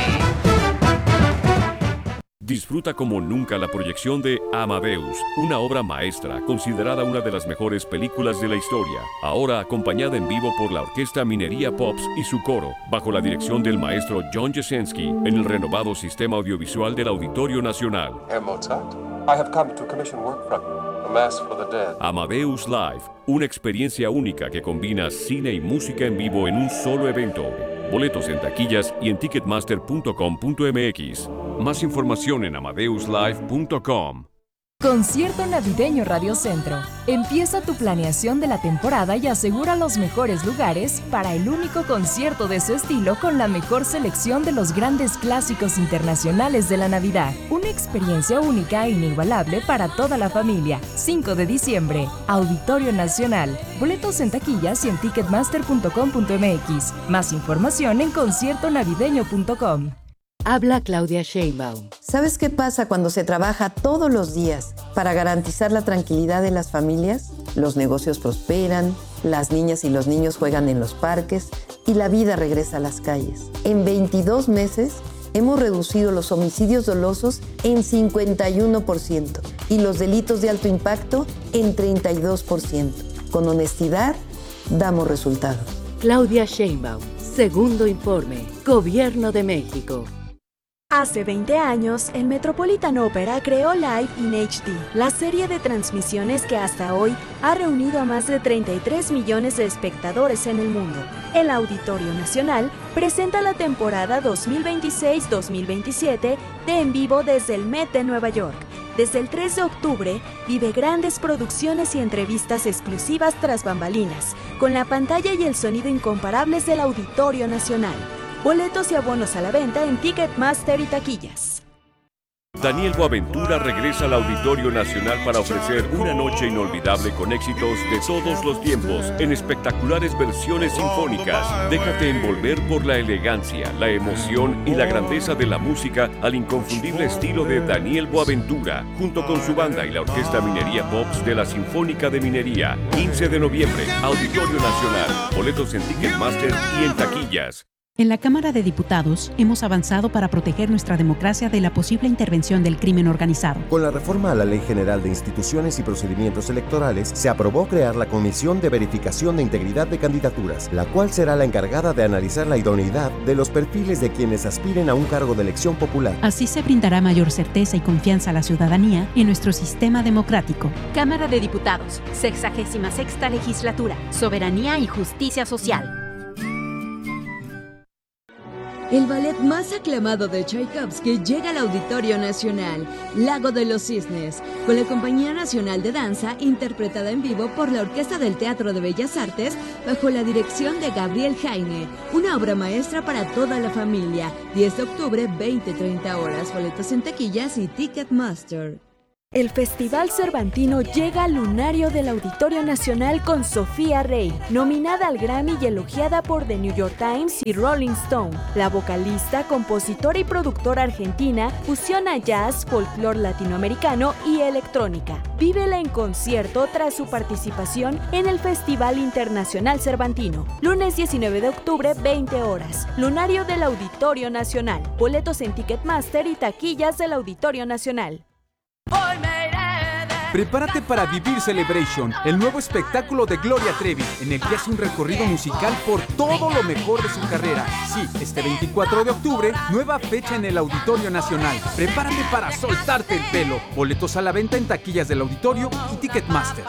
Disfruta como nunca la proyección de Amadeus, una obra maestra considerada una de las mejores películas de la historia, ahora acompañada en vivo por la Orquesta Minería Pops y su coro, bajo la dirección del maestro John Jasenski, en el renovado sistema audiovisual del Auditorio Nacional. Herr Mozart, I have come to commission work from you, a mass for the dead. Amadeus Live, una experiencia única que combina cine y música en vivo en un solo evento. Boletos en taquillas y en ticketmaster.com.mx. Más información en amadeuslive.com. Concierto Navideño Radio Centro. Empieza tu planeación de la temporada y asegura los mejores lugares para el único concierto de su estilo con la mejor selección de los grandes clásicos internacionales de la Navidad. Una experiencia única e inigualable para toda la familia. 5 de diciembre, Auditorio Nacional. Boletos en taquillas y en ticketmaster.com.mx. Más información en conciertonavideño.com. Habla Claudia Sheinbaum. ¿Sabes qué pasa cuando se trabaja todos los días para garantizar la tranquilidad de las familias? Los negocios prosperan, las niñas y los niños juegan en los parques y la vida regresa a las calles. En 22 meses hemos reducido los homicidios dolosos en 51% y los delitos de alto impacto en 32%. Con honestidad, damos resultados. Claudia Sheinbaum. Segundo informe. Gobierno de México. Hace 20 años, el Metropolitan Opera creó Live in HD, la serie de transmisiones que hasta hoy ha reunido a más de 33 millones de espectadores en el mundo. El Auditorio Nacional presenta la temporada 2026-2027 de En Vivo desde el Met de Nueva York. Desde el 3 de octubre, vive grandes producciones y entrevistas exclusivas tras bambalinas, con la pantalla y el sonido incomparables del Auditorio Nacional. Boletos y abonos a la venta en Ticketmaster y taquillas. Daniel Boaventura regresa al Auditorio Nacional para ofrecer una noche inolvidable con éxitos de todos los tiempos en espectaculares versiones sinfónicas. Déjate envolver por la elegancia, la emoción y la grandeza de la música al inconfundible estilo de Daniel Boaventura, junto con su banda y la Orquesta Minería Pops de la Sinfónica de Minería. 15 de noviembre, Auditorio Nacional. Boletos en Ticketmaster y en taquillas. En la Cámara de Diputados hemos avanzado para proteger nuestra democracia de la posible intervención del crimen organizado. Con la reforma a la Ley General de Instituciones y Procedimientos Electorales, se aprobó crear la Comisión de Verificación de Integridad de Candidaturas, la cual será la encargada de analizar la idoneidad de los perfiles de quienes aspiren a un cargo de elección popular. Así se brindará mayor certeza y confianza a la ciudadanía en nuestro sistema democrático. Cámara de Diputados, 66ª Legislatura, Soberanía y Justicia Social. El ballet más aclamado de Tchaikovsky llega al Auditorio Nacional, Lago de los Cisnes, con la Compañía Nacional de Danza, interpretada en vivo por la Orquesta del Teatro de Bellas Artes, bajo la dirección de Gabriel Jaime. Una obra maestra para toda la familia. 10 de octubre, 20-30 horas. Boletos en taquillas y Ticketmaster. El Festival Cervantino llega al lunario del Auditorio Nacional con Sofía Rey, nominada al Grammy y elogiada por The New York Times y Rolling Stone. La vocalista, compositora y productora argentina fusiona jazz, folclore latinoamericano y electrónica. Vívela en concierto tras su participación en el Festival Internacional Cervantino. Lunes 19 de octubre, 20 horas. Lunario del Auditorio Nacional. Boletos en Ticketmaster y taquillas del Auditorio Nacional. Prepárate para vivir Celebration, el nuevo espectáculo de Gloria Trevi, en el que hace un recorrido musical por todo lo mejor de su carrera. Sí, este 24 de octubre, nueva fecha en el Auditorio Nacional. Prepárate para soltarte el pelo. Boletos a la venta en taquillas del Auditorio y Ticketmaster.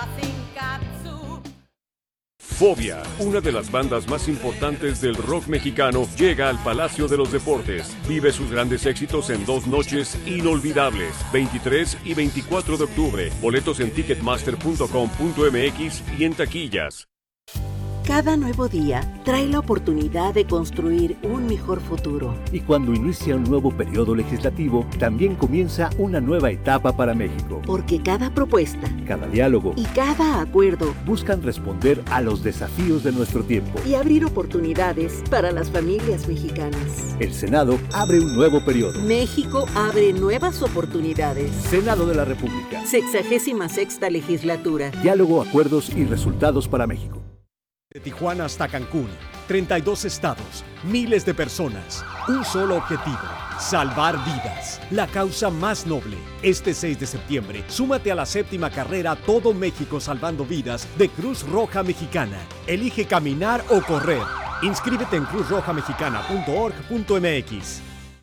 Fobia, una de las bandas más importantes del rock mexicano, llega al Palacio de los Deportes. Vive sus grandes éxitos en 2 noches inolvidables, 23 y 24 de octubre. Boletos en ticketmaster.com.mx y en taquillas. Cada nuevo día trae la oportunidad de construir un mejor futuro. Y cuando inicia un nuevo periodo legislativo, también comienza una nueva etapa para México. Porque cada propuesta, cada diálogo y cada acuerdo buscan responder a los desafíos de nuestro tiempo y abrir oportunidades para las familias mexicanas. El Senado abre un nuevo periodo. México abre nuevas oportunidades. Senado de la República. 66ª legislatura. Diálogo, acuerdos y resultados para México. De Tijuana hasta Cancún, 32 estados, miles de personas, un solo objetivo, salvar vidas, la causa más noble. Este 6 de septiembre, súmate a la 7ª carrera Todo México Salvando Vidas de Cruz Roja Mexicana. Elige caminar o correr. Inscríbete en cruzrojamexicana.org.mx.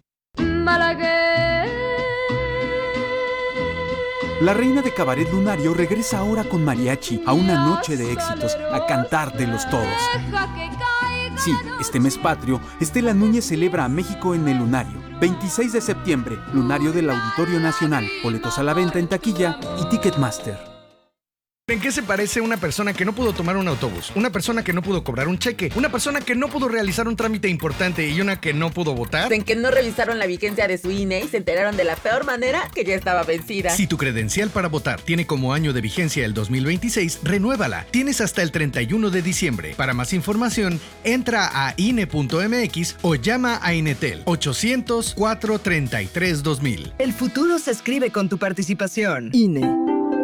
La reina de cabaret lunario regresa ahora con mariachi a una noche de éxitos, a cantártelos todos. Sí, este mes patrio, Estela Núñez celebra a México en el lunario. 26 de septiembre, lunario del Auditorio Nacional. Boletos a la venta en taquilla y Ticketmaster. ¿En qué se parece una persona que no pudo tomar un autobús? Una persona que no pudo cobrar un cheque, una persona que no pudo realizar un trámite importante y una que no pudo votar. En que no revisaron la vigencia de su INE y se enteraron de la peor manera que ya estaba vencida. Si tu credencial para votar tiene como año de vigencia el 2026, renuévala. Tienes hasta el 31 de diciembre. Para más información, entra a INE.mx o llama a Inetel 800-433-2000. El futuro se escribe con tu participación. INE.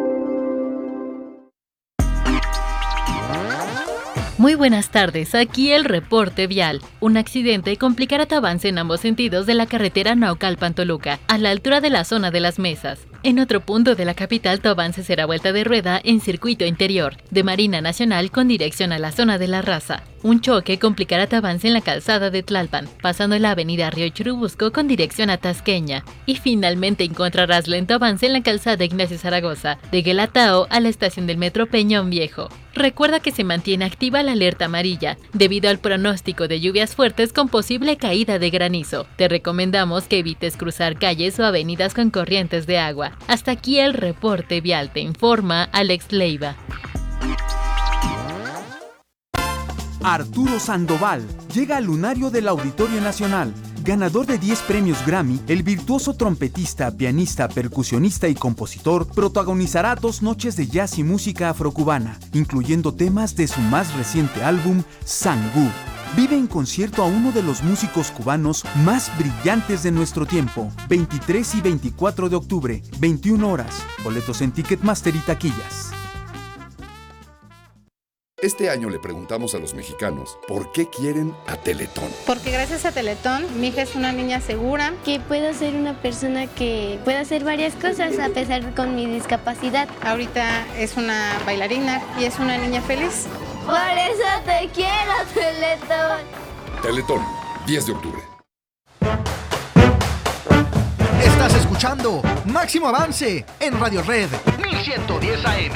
Muy buenas tardes, aquí el reporte vial. Un accidente complicará tu avance en ambos sentidos de la carretera Naucalpan-Toluca, a la altura de la zona de las Mesas. En otro punto de la capital, tu avance será vuelta de rueda en circuito interior, de Marina Nacional con dirección a la zona de La Raza. Un choque complicará tu avance en la calzada de Tlalpan, pasando la avenida Río Churubusco con dirección a Tasqueña. Y finalmente encontrarás lento avance en la calzada Ignacio Zaragoza, de Guelatao a la estación del Metro Peñón Viejo. Recuerda que se mantiene activa la alerta amarilla, debido al pronóstico de lluvias fuertes con posible caída de granizo. Te recomendamos que evites cruzar calles o avenidas con corrientes de agua. Hasta aquí el reporte vial, te informa Alex Leiva. Arturo Sandoval llega al lunario del Auditorio Nacional. Ganador de 10 premios Grammy, el virtuoso trompetista, pianista, percusionista y compositor protagonizará 2 noches de jazz y música afrocubana, incluyendo temas de su más reciente álbum, Sangú. Vive en concierto a uno de los músicos cubanos más brillantes de nuestro tiempo, 23 y 24 de octubre, 21 horas. Boletos en Ticketmaster y taquillas. Este año le preguntamos a los mexicanos por qué quieren a Teletón. Porque gracias a Teletón, mi hija es una niña segura. Que puedo ser una persona que puede hacer varias cosas a pesar con mi discapacidad. Ahorita es una bailarina y es una niña feliz. Por eso te quiero, Teletón. Teletón, 10 de octubre. Estás escuchando Máximo Avance en Radio Red 1110 AM.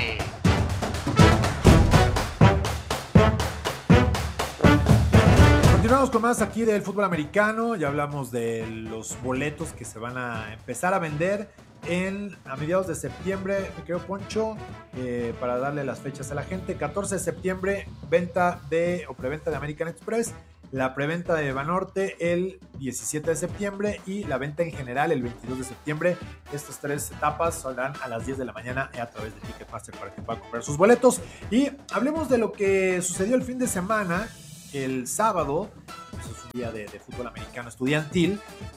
Continuamos con más aquí del fútbol americano. Ya hablamos de los boletos que se van a empezar a vender a mediados de septiembre, me quedo Poncho, para darle las fechas a la gente. 14 de septiembre, preventa de American Express, la preventa de Banorte el 17 de septiembre y la venta en general el 22 de septiembre. Estas 3 etapas saldrán a las 10 de la mañana a través de Ticketmaster para que puedan comprar sus boletos. Y hablemos de lo que sucedió el fin de semana. El sábado, pues es un día de fútbol americano estudiantil,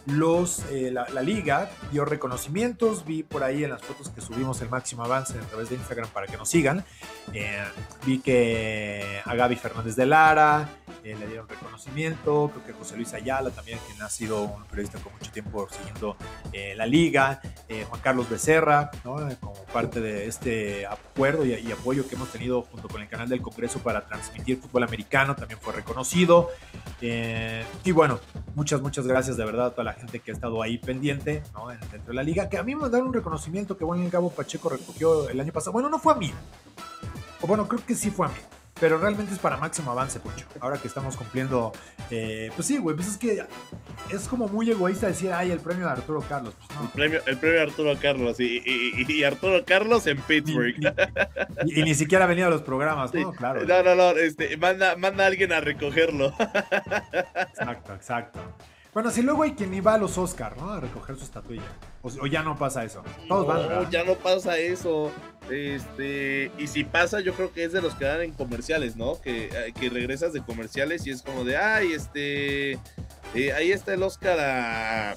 la liga dio reconocimientos. Vi por ahí en las fotos que subimos el Máximo Avance a través de Instagram para que nos sigan. Vi que a Gaby Fernández de Lara le dieron reconocimiento. Creo que José Luis Ayala también, quien ha sido un periodista con mucho tiempo siguiendo la liga. Juan Carlos Becerra, ¿no? Como parte de este acuerdo y apoyo que hemos tenido junto con el canal del Congreso para transmitir fútbol americano, también fue reconocido. Y bueno, muchas gracias de verdad a toda la gente que ha estado ahí pendiente, ¿no? Dentro de la liga, que a mí me mandaron un reconocimiento que el Gabo Pacheco recogió el año pasado. Bueno, no fue a mí, o bueno, creo que sí fue a mí, pero realmente es para Máximo Avance, Poncho. Ahora que estamos cumpliendo, pues sí, güey, pues es que es como muy egoísta decir, ay, el premio de Arturo Carlos. Pues no. El premio de Arturo Carlos y Arturo Carlos en Pittsburgh. Y ni siquiera ha venido a los programas, ¿no? Sí. Claro. No, manda a alguien a recogerlo. Exacto. Bueno, si luego hay quien iba a los Oscar, ¿no? A recoger su estatuilla. O ya no pasa eso. Todos van, ¿verdad? Ya no pasa eso. Y si pasa, yo creo que es de los que dan en comerciales, ¿no? Que regresas de comerciales y es como de, ay, ahí está el Oscar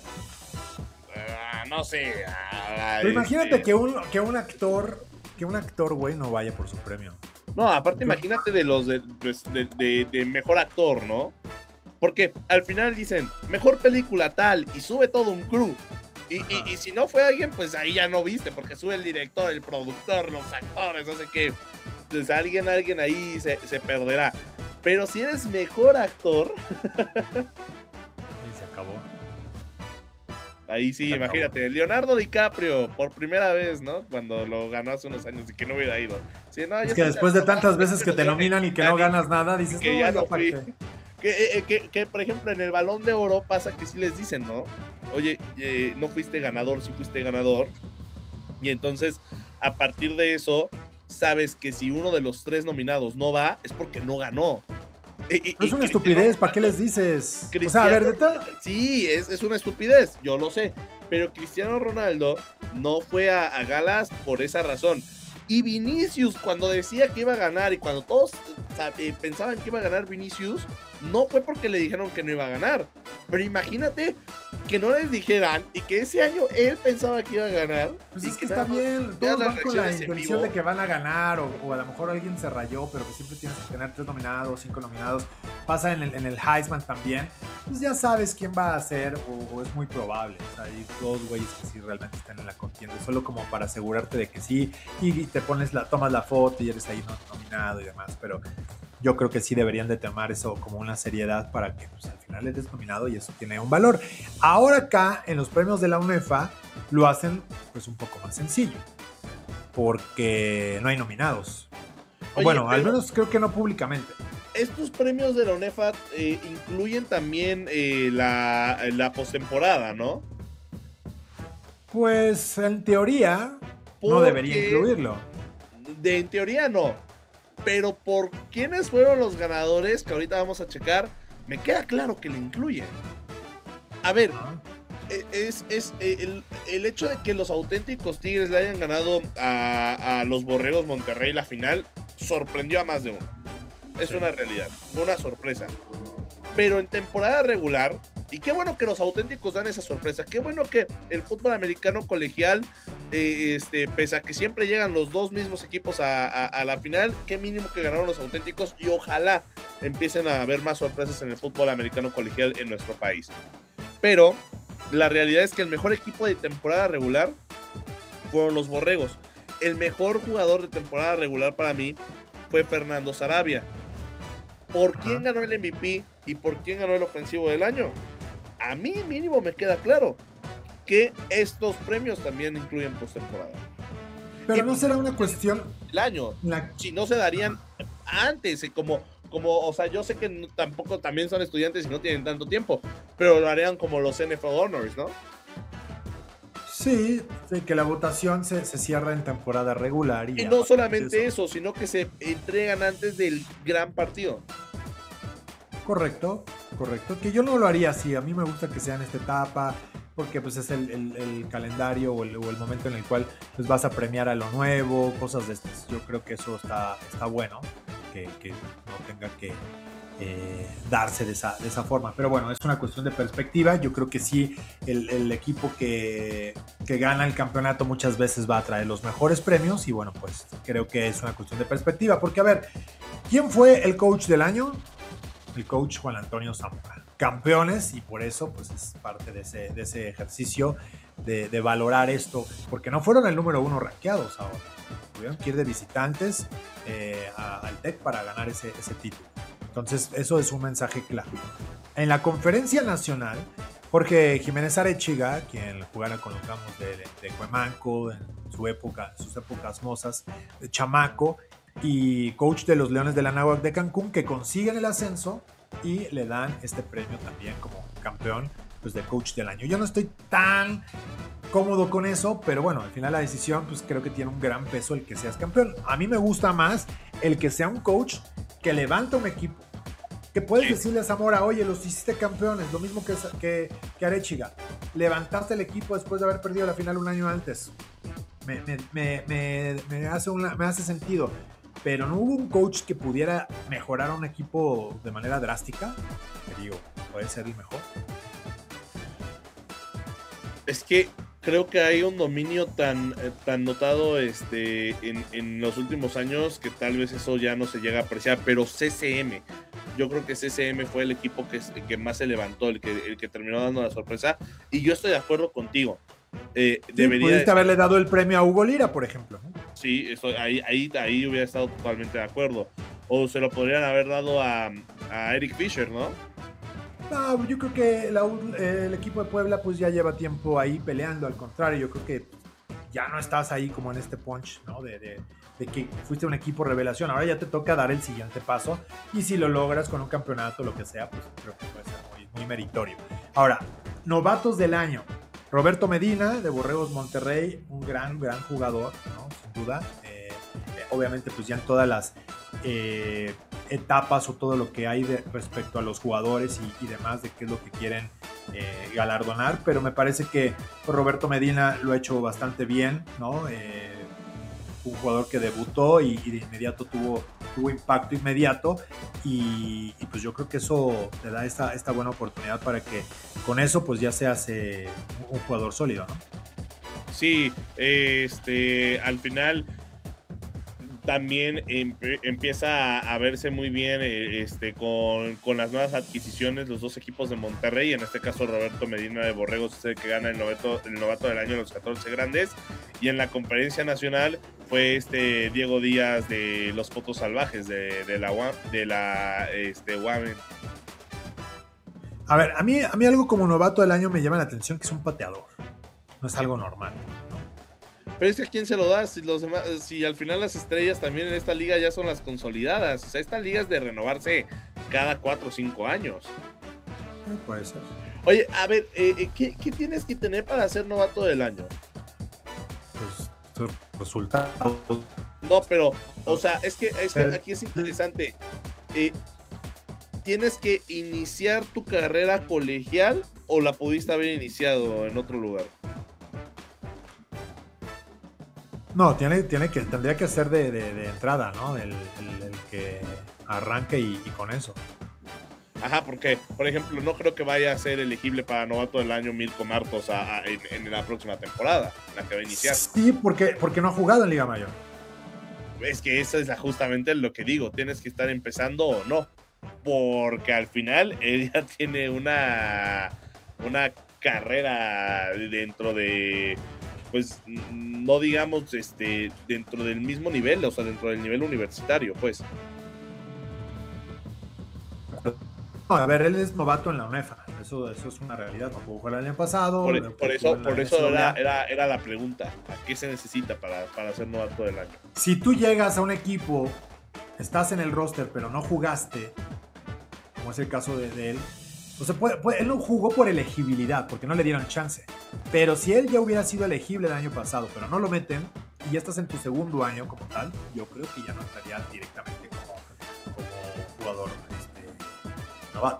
no sé. Pero imagínate que un actor, güey, no vaya por su premio. No, aparte imagínate de los de mejor actor, ¿no? Porque al final dicen, mejor película tal, y sube todo un crew. Y si no fue alguien, pues ahí ya no viste, porque sube el director, el productor, los actores, no sé qué. Pues alguien ahí se perderá. Pero si eres mejor actor... Y se acabó. Ahí sí, imagínate, Leonardo DiCaprio, por primera vez, ¿no? Cuando lo ganó hace unos años y que no hubiera ido. Sí, no, es que después de tantas veces que te nominan y que no ganas nada, dices, que ya no fui. Que, por ejemplo, en el Balón de Oro pasa que sí les dicen, ¿no? Oye, no fuiste ganador, sí fuiste ganador. Y entonces, a partir de eso, sabes que si uno de los 3 nominados no va, es porque no ganó. Es una estupidez, ¿para qué les dices? O sea, a ver, sí, es una estupidez, yo lo sé. Pero Cristiano Ronaldo no fue a galas por esa razón. Y Vinicius, cuando decía que iba a ganar y cuando todos pensaban que iba a ganar Vinicius, no fue porque le dijeron que no iba a ganar. Pero imagínate que no les dijeran y que ese año él pensaba que iba a ganar. Pues es que está bien, todos van con la intención de que van a ganar o a lo mejor alguien se rayó, pero que siempre tienes que tener 3 nominados, 5 nominados. Pasa en el Heisman también. Pues ya sabes quién va a ser o es muy probable. O sea, hay 2 güeyes que sí realmente están en la contienda, solo como para asegurarte de que sí y te tomas la foto y eres ahí nominado y demás, pero yo creo que sí deberían de tomar eso como una seriedad para que pues, al final eres nominado y eso tiene un valor. Ahora acá en los premios de la UNEFA lo hacen pues un poco más sencillo porque no hay nominados. Oye, bueno, al menos creo que no públicamente. Estos premios de la UNEFA incluyen también la postemporada, ¿no? Pues en teoría no debería incluirlo. En teoría no. Pero por quiénes fueron los ganadores, que ahorita vamos a checar, me queda claro que le incluyen. A ver, es el hecho de que los auténticos Tigres le hayan ganado a los Borregos Monterrey la final, sorprendió a más de uno. Es una realidad, una sorpresa. Pero en temporada regular, y qué bueno que los auténticos dan esa sorpresa, qué bueno que el fútbol americano colegial, pese a que siempre llegan los 2 mismos equipos a la final, qué mínimo que ganaron los auténticos y ojalá empiecen a haber más sorpresas en el fútbol americano colegial en nuestro país. Pero la realidad es que el mejor equipo de temporada regular fueron los Borregos. El mejor jugador de temporada regular para mí fue Fernando Sarabia. ¿Por quién ganó el MVP y por quién ganó el ofensivo del año? A mí mínimo me queda claro que estos premios también incluyen postemporada. Pero no será una cuestión el año, si no se darían antes, o sea, yo sé que tampoco también son estudiantes y no tienen tanto tiempo, pero lo harían como los NFL Honors, ¿no? Sí, que la votación se cierra en temporada regular. Y no solamente eso, sino que se entregan antes del gran partido. Correcto, que yo no lo haría así, a mí me gusta que sea en esta etapa, porque pues es el calendario o el momento en el cual pues vas a premiar a lo nuevo, cosas de estas. Yo creo que eso está bueno, que no tenga que darse de esa forma, pero bueno, es una cuestión de perspectiva. Yo creo que sí, el equipo que gana el campeonato muchas veces va a traer los mejores premios, y bueno, pues creo que es una cuestión de perspectiva, porque a ver, ¿quién fue el coach del año? El coach Juan Antonio Zamora. Campeones, y por eso pues es parte de ese ejercicio de valorar esto, porque no fueron el número 1 rankeados ahora, tuvieron que ir de visitantes al TEC para ganar ese título. Entonces eso es un mensaje claro. En la conferencia nacional, Jorge Jiménez Arechiga, quien jugara con los Ramos de Cuemanco en sus épocas mozas de chamaco, y coach de los Leones de la Náhuac de Cancún, que consiguen el ascenso y le dan este premio también como campeón pues, de coach del año. Yo no estoy tan cómodo con eso, pero bueno, al final la decisión pues creo que tiene un gran peso el que seas campeón. A mí me gusta más el que sea un coach que levanta un equipo, que puedes decirle a Zamora, oye, los hiciste campeones, lo mismo que Arechiga, levantaste el equipo después de haber perdido la final un año antes. Me hace sentido. Pero no hubo un coach que pudiera mejorar a un equipo de manera drástica. Que digo, puede ser el mejor. Es que creo que hay un dominio tan notado en los últimos años que tal vez eso ya no se llega a apreciar. Pero CCM, yo creo que CCM fue el equipo que más se levantó, el que terminó dando la sorpresa. Y yo estoy de acuerdo contigo. Pudiste haberle dado el premio a Hugo Lira, por ejemplo, ¿no? Sí, ahí hubiera estado totalmente de acuerdo. O se lo podrían haber dado a Eric Fisher, ¿no? No, yo creo que el equipo de Puebla pues ya lleva tiempo ahí peleando. Al contrario, yo creo que ya no estás ahí como en este punch, ¿no? De que fuiste un equipo revelación. Ahora ya te toca dar el siguiente paso, y si lo logras con un campeonato, lo que sea, pues creo que puede ser muy meritorio. Ahora, novatos del año. Roberto Medina, de Borregos Monterrey, un gran jugador, ¿no? Sin duda. Obviamente, pues ya en todas las etapas o todo lo que hay respecto a los jugadores y demás, de qué es lo que quieren galardonar, pero me parece que Roberto Medina lo ha hecho bastante bien, ¿no? Un jugador que debutó y de inmediato tuvo impacto inmediato, y pues yo creo que eso te da esta buena oportunidad para que con eso pues ya seas un jugador sólido, ¿no? Sí, al final también empieza a verse muy bien con las nuevas adquisiciones, los dos equipos de Monterrey. En este caso Roberto Medina de Borregos es el que gana el novato del año en los 14 grandes, y en la conferencia nacional fue Diego Díaz de los Fotos Salvajes de la UAM. A ver, a mí algo como novato del año me llama la atención, que es un pateador. No es algo normal, ¿no? Pero es que ¿a quién se lo da? Si al final las estrellas también en esta liga ya son las consolidadas. O sea, esta liga es de renovarse cada 4 o 5 años. Puede ser. Oye, a ver, ¿qué tienes que tener para ser novato del año? Pues resultados. No, pero, o sea, es que aquí es interesante. ¿Tienes que iniciar tu carrera colegial o la pudiste haber iniciado en otro lugar? No, tendría que ser de entrada, ¿no? El que arranque y con eso. Ajá, porque, por ejemplo, no creo que vaya a ser elegible para novato del año Milko Martos en la próxima temporada, la que va a iniciar. Sí, porque no ha jugado en Liga Mayor. Es que eso es justamente lo que digo, tienes que estar empezando o no, porque al final él ya tiene una carrera dentro de, pues, no digamos, dentro del mismo nivel, o sea, dentro del nivel universitario, pues. No, a ver, él es novato en la UNEFA, eso es una realidad, no pudo jugar el año pasado. Por eso era la pregunta, ¿a qué se necesita para ser novato del año? Si tú llegas a un equipo estás en el roster pero no jugaste, como es el caso de él, o sea, él no jugó por elegibilidad, porque no le dieron chance. Pero si él ya hubiera sido elegible el año pasado, pero no lo meten, y ya estás en tu segundo año como tal, yo creo que ya no estaría directamente como jugador novato,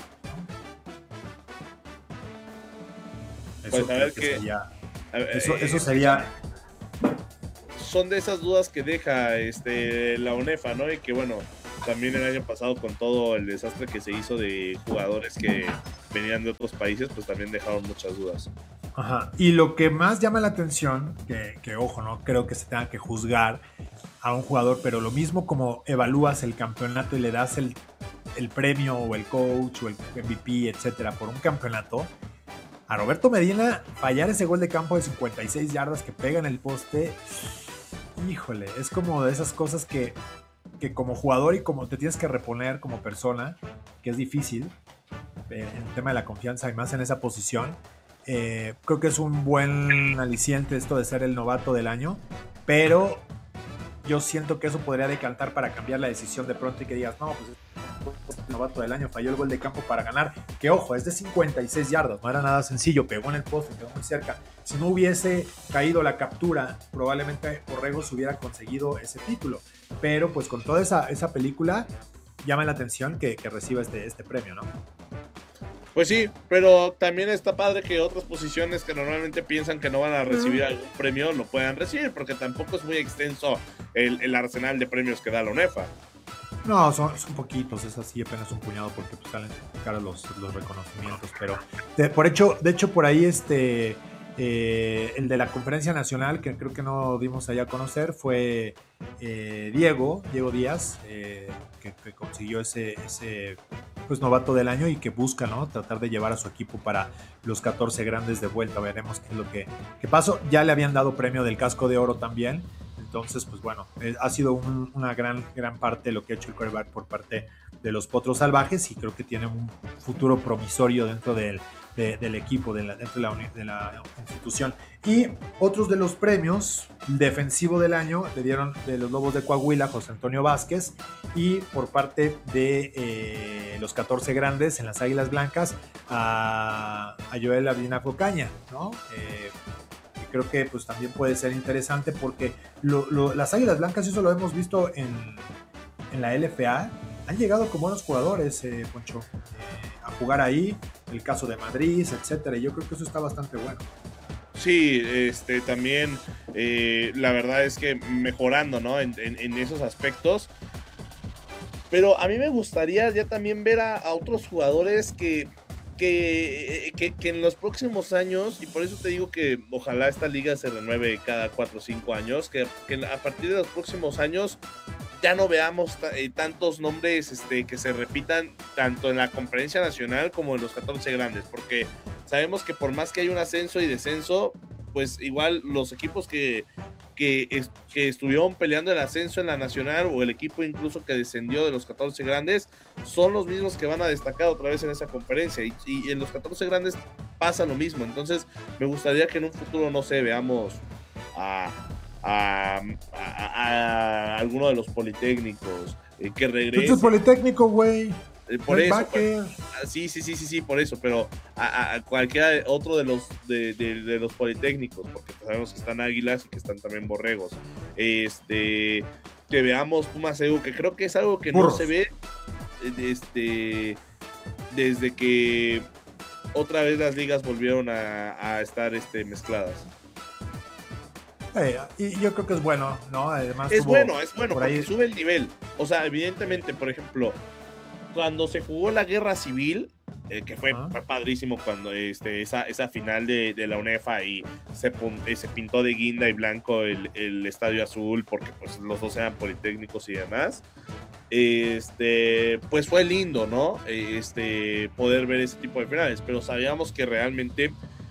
¿no? Eso, pues a ver que sería, eso sería... Son de esas dudas que deja la UNEFA, ¿no? Y que bueno, también el año pasado con todo el desastre que se hizo de jugadores que venían de otros países, pues también dejaron muchas dudas. Ajá. Y lo que más llama la atención, que ojo, no creo que se tenga que juzgar a un jugador, pero lo mismo como evalúas el campeonato y le das el premio o el coach o el MVP, etcétera, por un campeonato, a Roberto Medina fallar ese gol de campo de 56 yardas que pega en el poste, híjole, es como de esas cosas que como jugador y como te tienes que reponer como persona, que es difícil en el tema de la confianza y más en esa posición. Creo que es un buen aliciente esto de ser el novato del año, pero yo siento que eso podría decantar para cambiar la decisión de pronto y que digas, no, pues el novato del año falló el gol de campo para ganar, que ojo, es de 56 yardas, no era nada sencillo, pegó en el poste, quedó muy cerca. Si no hubiese caído la captura, probablemente Borregos hubiera conseguido ese título, pero pues con toda esa película llama la atención que reciba este premio, ¿no? Pues sí, pero también está padre que otras posiciones que normalmente piensan que no van a recibir algún premio lo puedan recibir, porque tampoco es muy extenso el arsenal de premios que da la UNEFA. No, son poquitos, es así, apenas un puñado, porque pues salen caros los reconocimientos, pero de hecho por ahí el de la conferencia nacional, que creo que no dimos allá a conocer, fue Diego Díaz, que consiguió ese pues novato del año y que busca, ¿no?, tratar de llevar a su equipo para los 14 grandes de vuelta. Veremos qué es lo que pasó. Ya le habían dado premio del casco de oro también, entonces pues bueno, ha sido una gran parte de lo que ha hecho el quarterback por parte de los Potros Salvajes, y creo que tiene un futuro promisorio dentro del equipo, dentro de la institución. Y otros de los premios, defensivo del año, le dieron de los Lobos de Coahuila José Antonio Vázquez, y por parte de los 14 grandes en las Águilas Blancas a Joel Abdinaco Caña, ¿no? Creo que pues también puede ser interesante porque las Águilas Blancas, y eso lo hemos visto en la LFA, han llegado con buenos jugadores, Poncho, a jugar ahí, el caso de Madrid, etcétera, y yo creo que eso está bastante bueno. Sí, también la verdad es que mejorando, ¿no?, en esos aspectos. Pero a mí me gustaría ya también ver a otros jugadores que en los próximos años, y por eso te digo que ojalá esta liga se renueve cada 4 o 5 años, que a partir de los próximos años ya no veamos tantos nombres que se repitan tanto en la conferencia nacional como en los 14 grandes, porque sabemos que por más que hay un ascenso y descenso, pues igual los equipos que estuvieron peleando el ascenso en la nacional, o el equipo incluso que descendió de los 14 grandes, son los mismos que van a destacar otra vez en esa conferencia, y en los 14 grandes pasa lo mismo. Entonces me gustaría que en un futuro, no sé, veamos a alguno de los politécnicos que regrese. ¿Tú eres politécnico, güey? Por eso, sí, por eso, pero a cualquiera otro de los politécnicos, porque sabemos que están Águilas y que están también Borregos. Que veamos Pumas EU, que creo que es algo que no se ve desde que otra vez las ligas volvieron a estar Y yo creo que es bueno, ¿no? Además, es bueno porque sube el nivel. O sea, evidentemente, por ejemplo, cuando se jugó la guerra civil, que fue padrísimo cuando esa final de la UNEFA, y se pintó de guinda y blanco el estadio azul, porque pues los dos eran politécnicos y demás, pues fue lindo, ¿no? Poder ver ese tipo de finales, pero sabíamos que realmente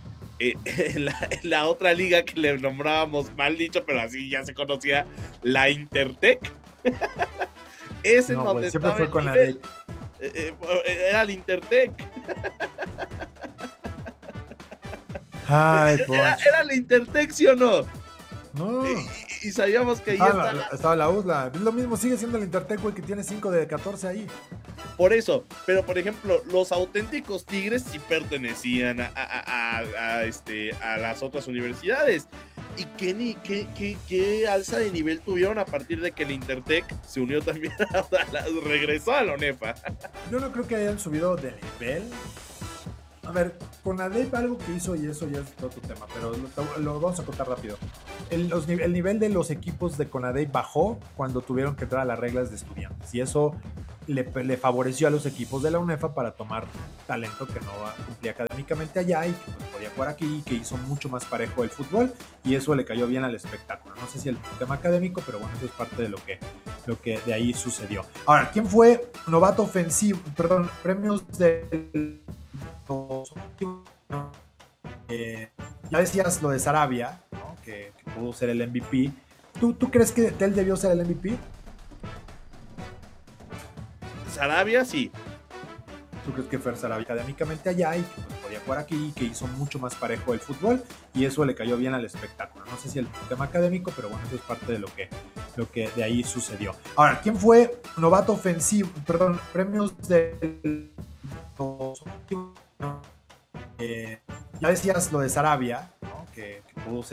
la otra liga que le nombrábamos, mal dicho, pero así ya se conocía, la Intertec, ese no, donde siempre fue con nivel. Era el Intertec. Ay, era el Intertec, ¿sí o no? No. y sabíamos que ahí estaba la USLA. Es lo mismo, sigue siendo el Intertec, güey, que tiene 5 de 14 ahí. Por eso, pero por ejemplo, los auténticos Tigres sí pertenecían a las otras universidades. ¿Y qué alza de nivel tuvieron a partir de que el Intertec se unió también regresó a la UNEFA? Yo no creo que hayan subido de nivel. A ver, CONADEP algo que hizo, y eso ya es otro tema, pero lo vamos a contar rápido. El nivel de los equipos de CONADEP bajó cuando tuvieron que entrar a las reglas de estudiantes, y eso le favoreció a los equipos de la UNEFA para tomar talento que no cumplía académicamente allá y que pues, podía jugar aquí, y que hizo mucho más parejo el fútbol, y eso le cayó bien al espectáculo. No sé si el tema académico, pero bueno, eso es parte de lo que de ahí sucedió. Ahora, ¿quién fue novato ofensivo? Perdón, premios del... ya decías lo de Sarabia, ¿no? que pudo ser el MVP. ¿Tú crees que Tel debió ser el MVP? Sarabia, sí. ¿Tú crees que fue Sarabia académicamente allá y que pues, podía jugar aquí y que hizo mucho más parejo el fútbol, y eso le cayó bien al espectáculo? No sé si el tema académico, pero bueno, eso es parte de lo que de ahí sucedió. Ahora, ¿quién fue novato ofensivo? Perdón, premios del... ya decías lo de Sarabia, ¿no? que pudo ser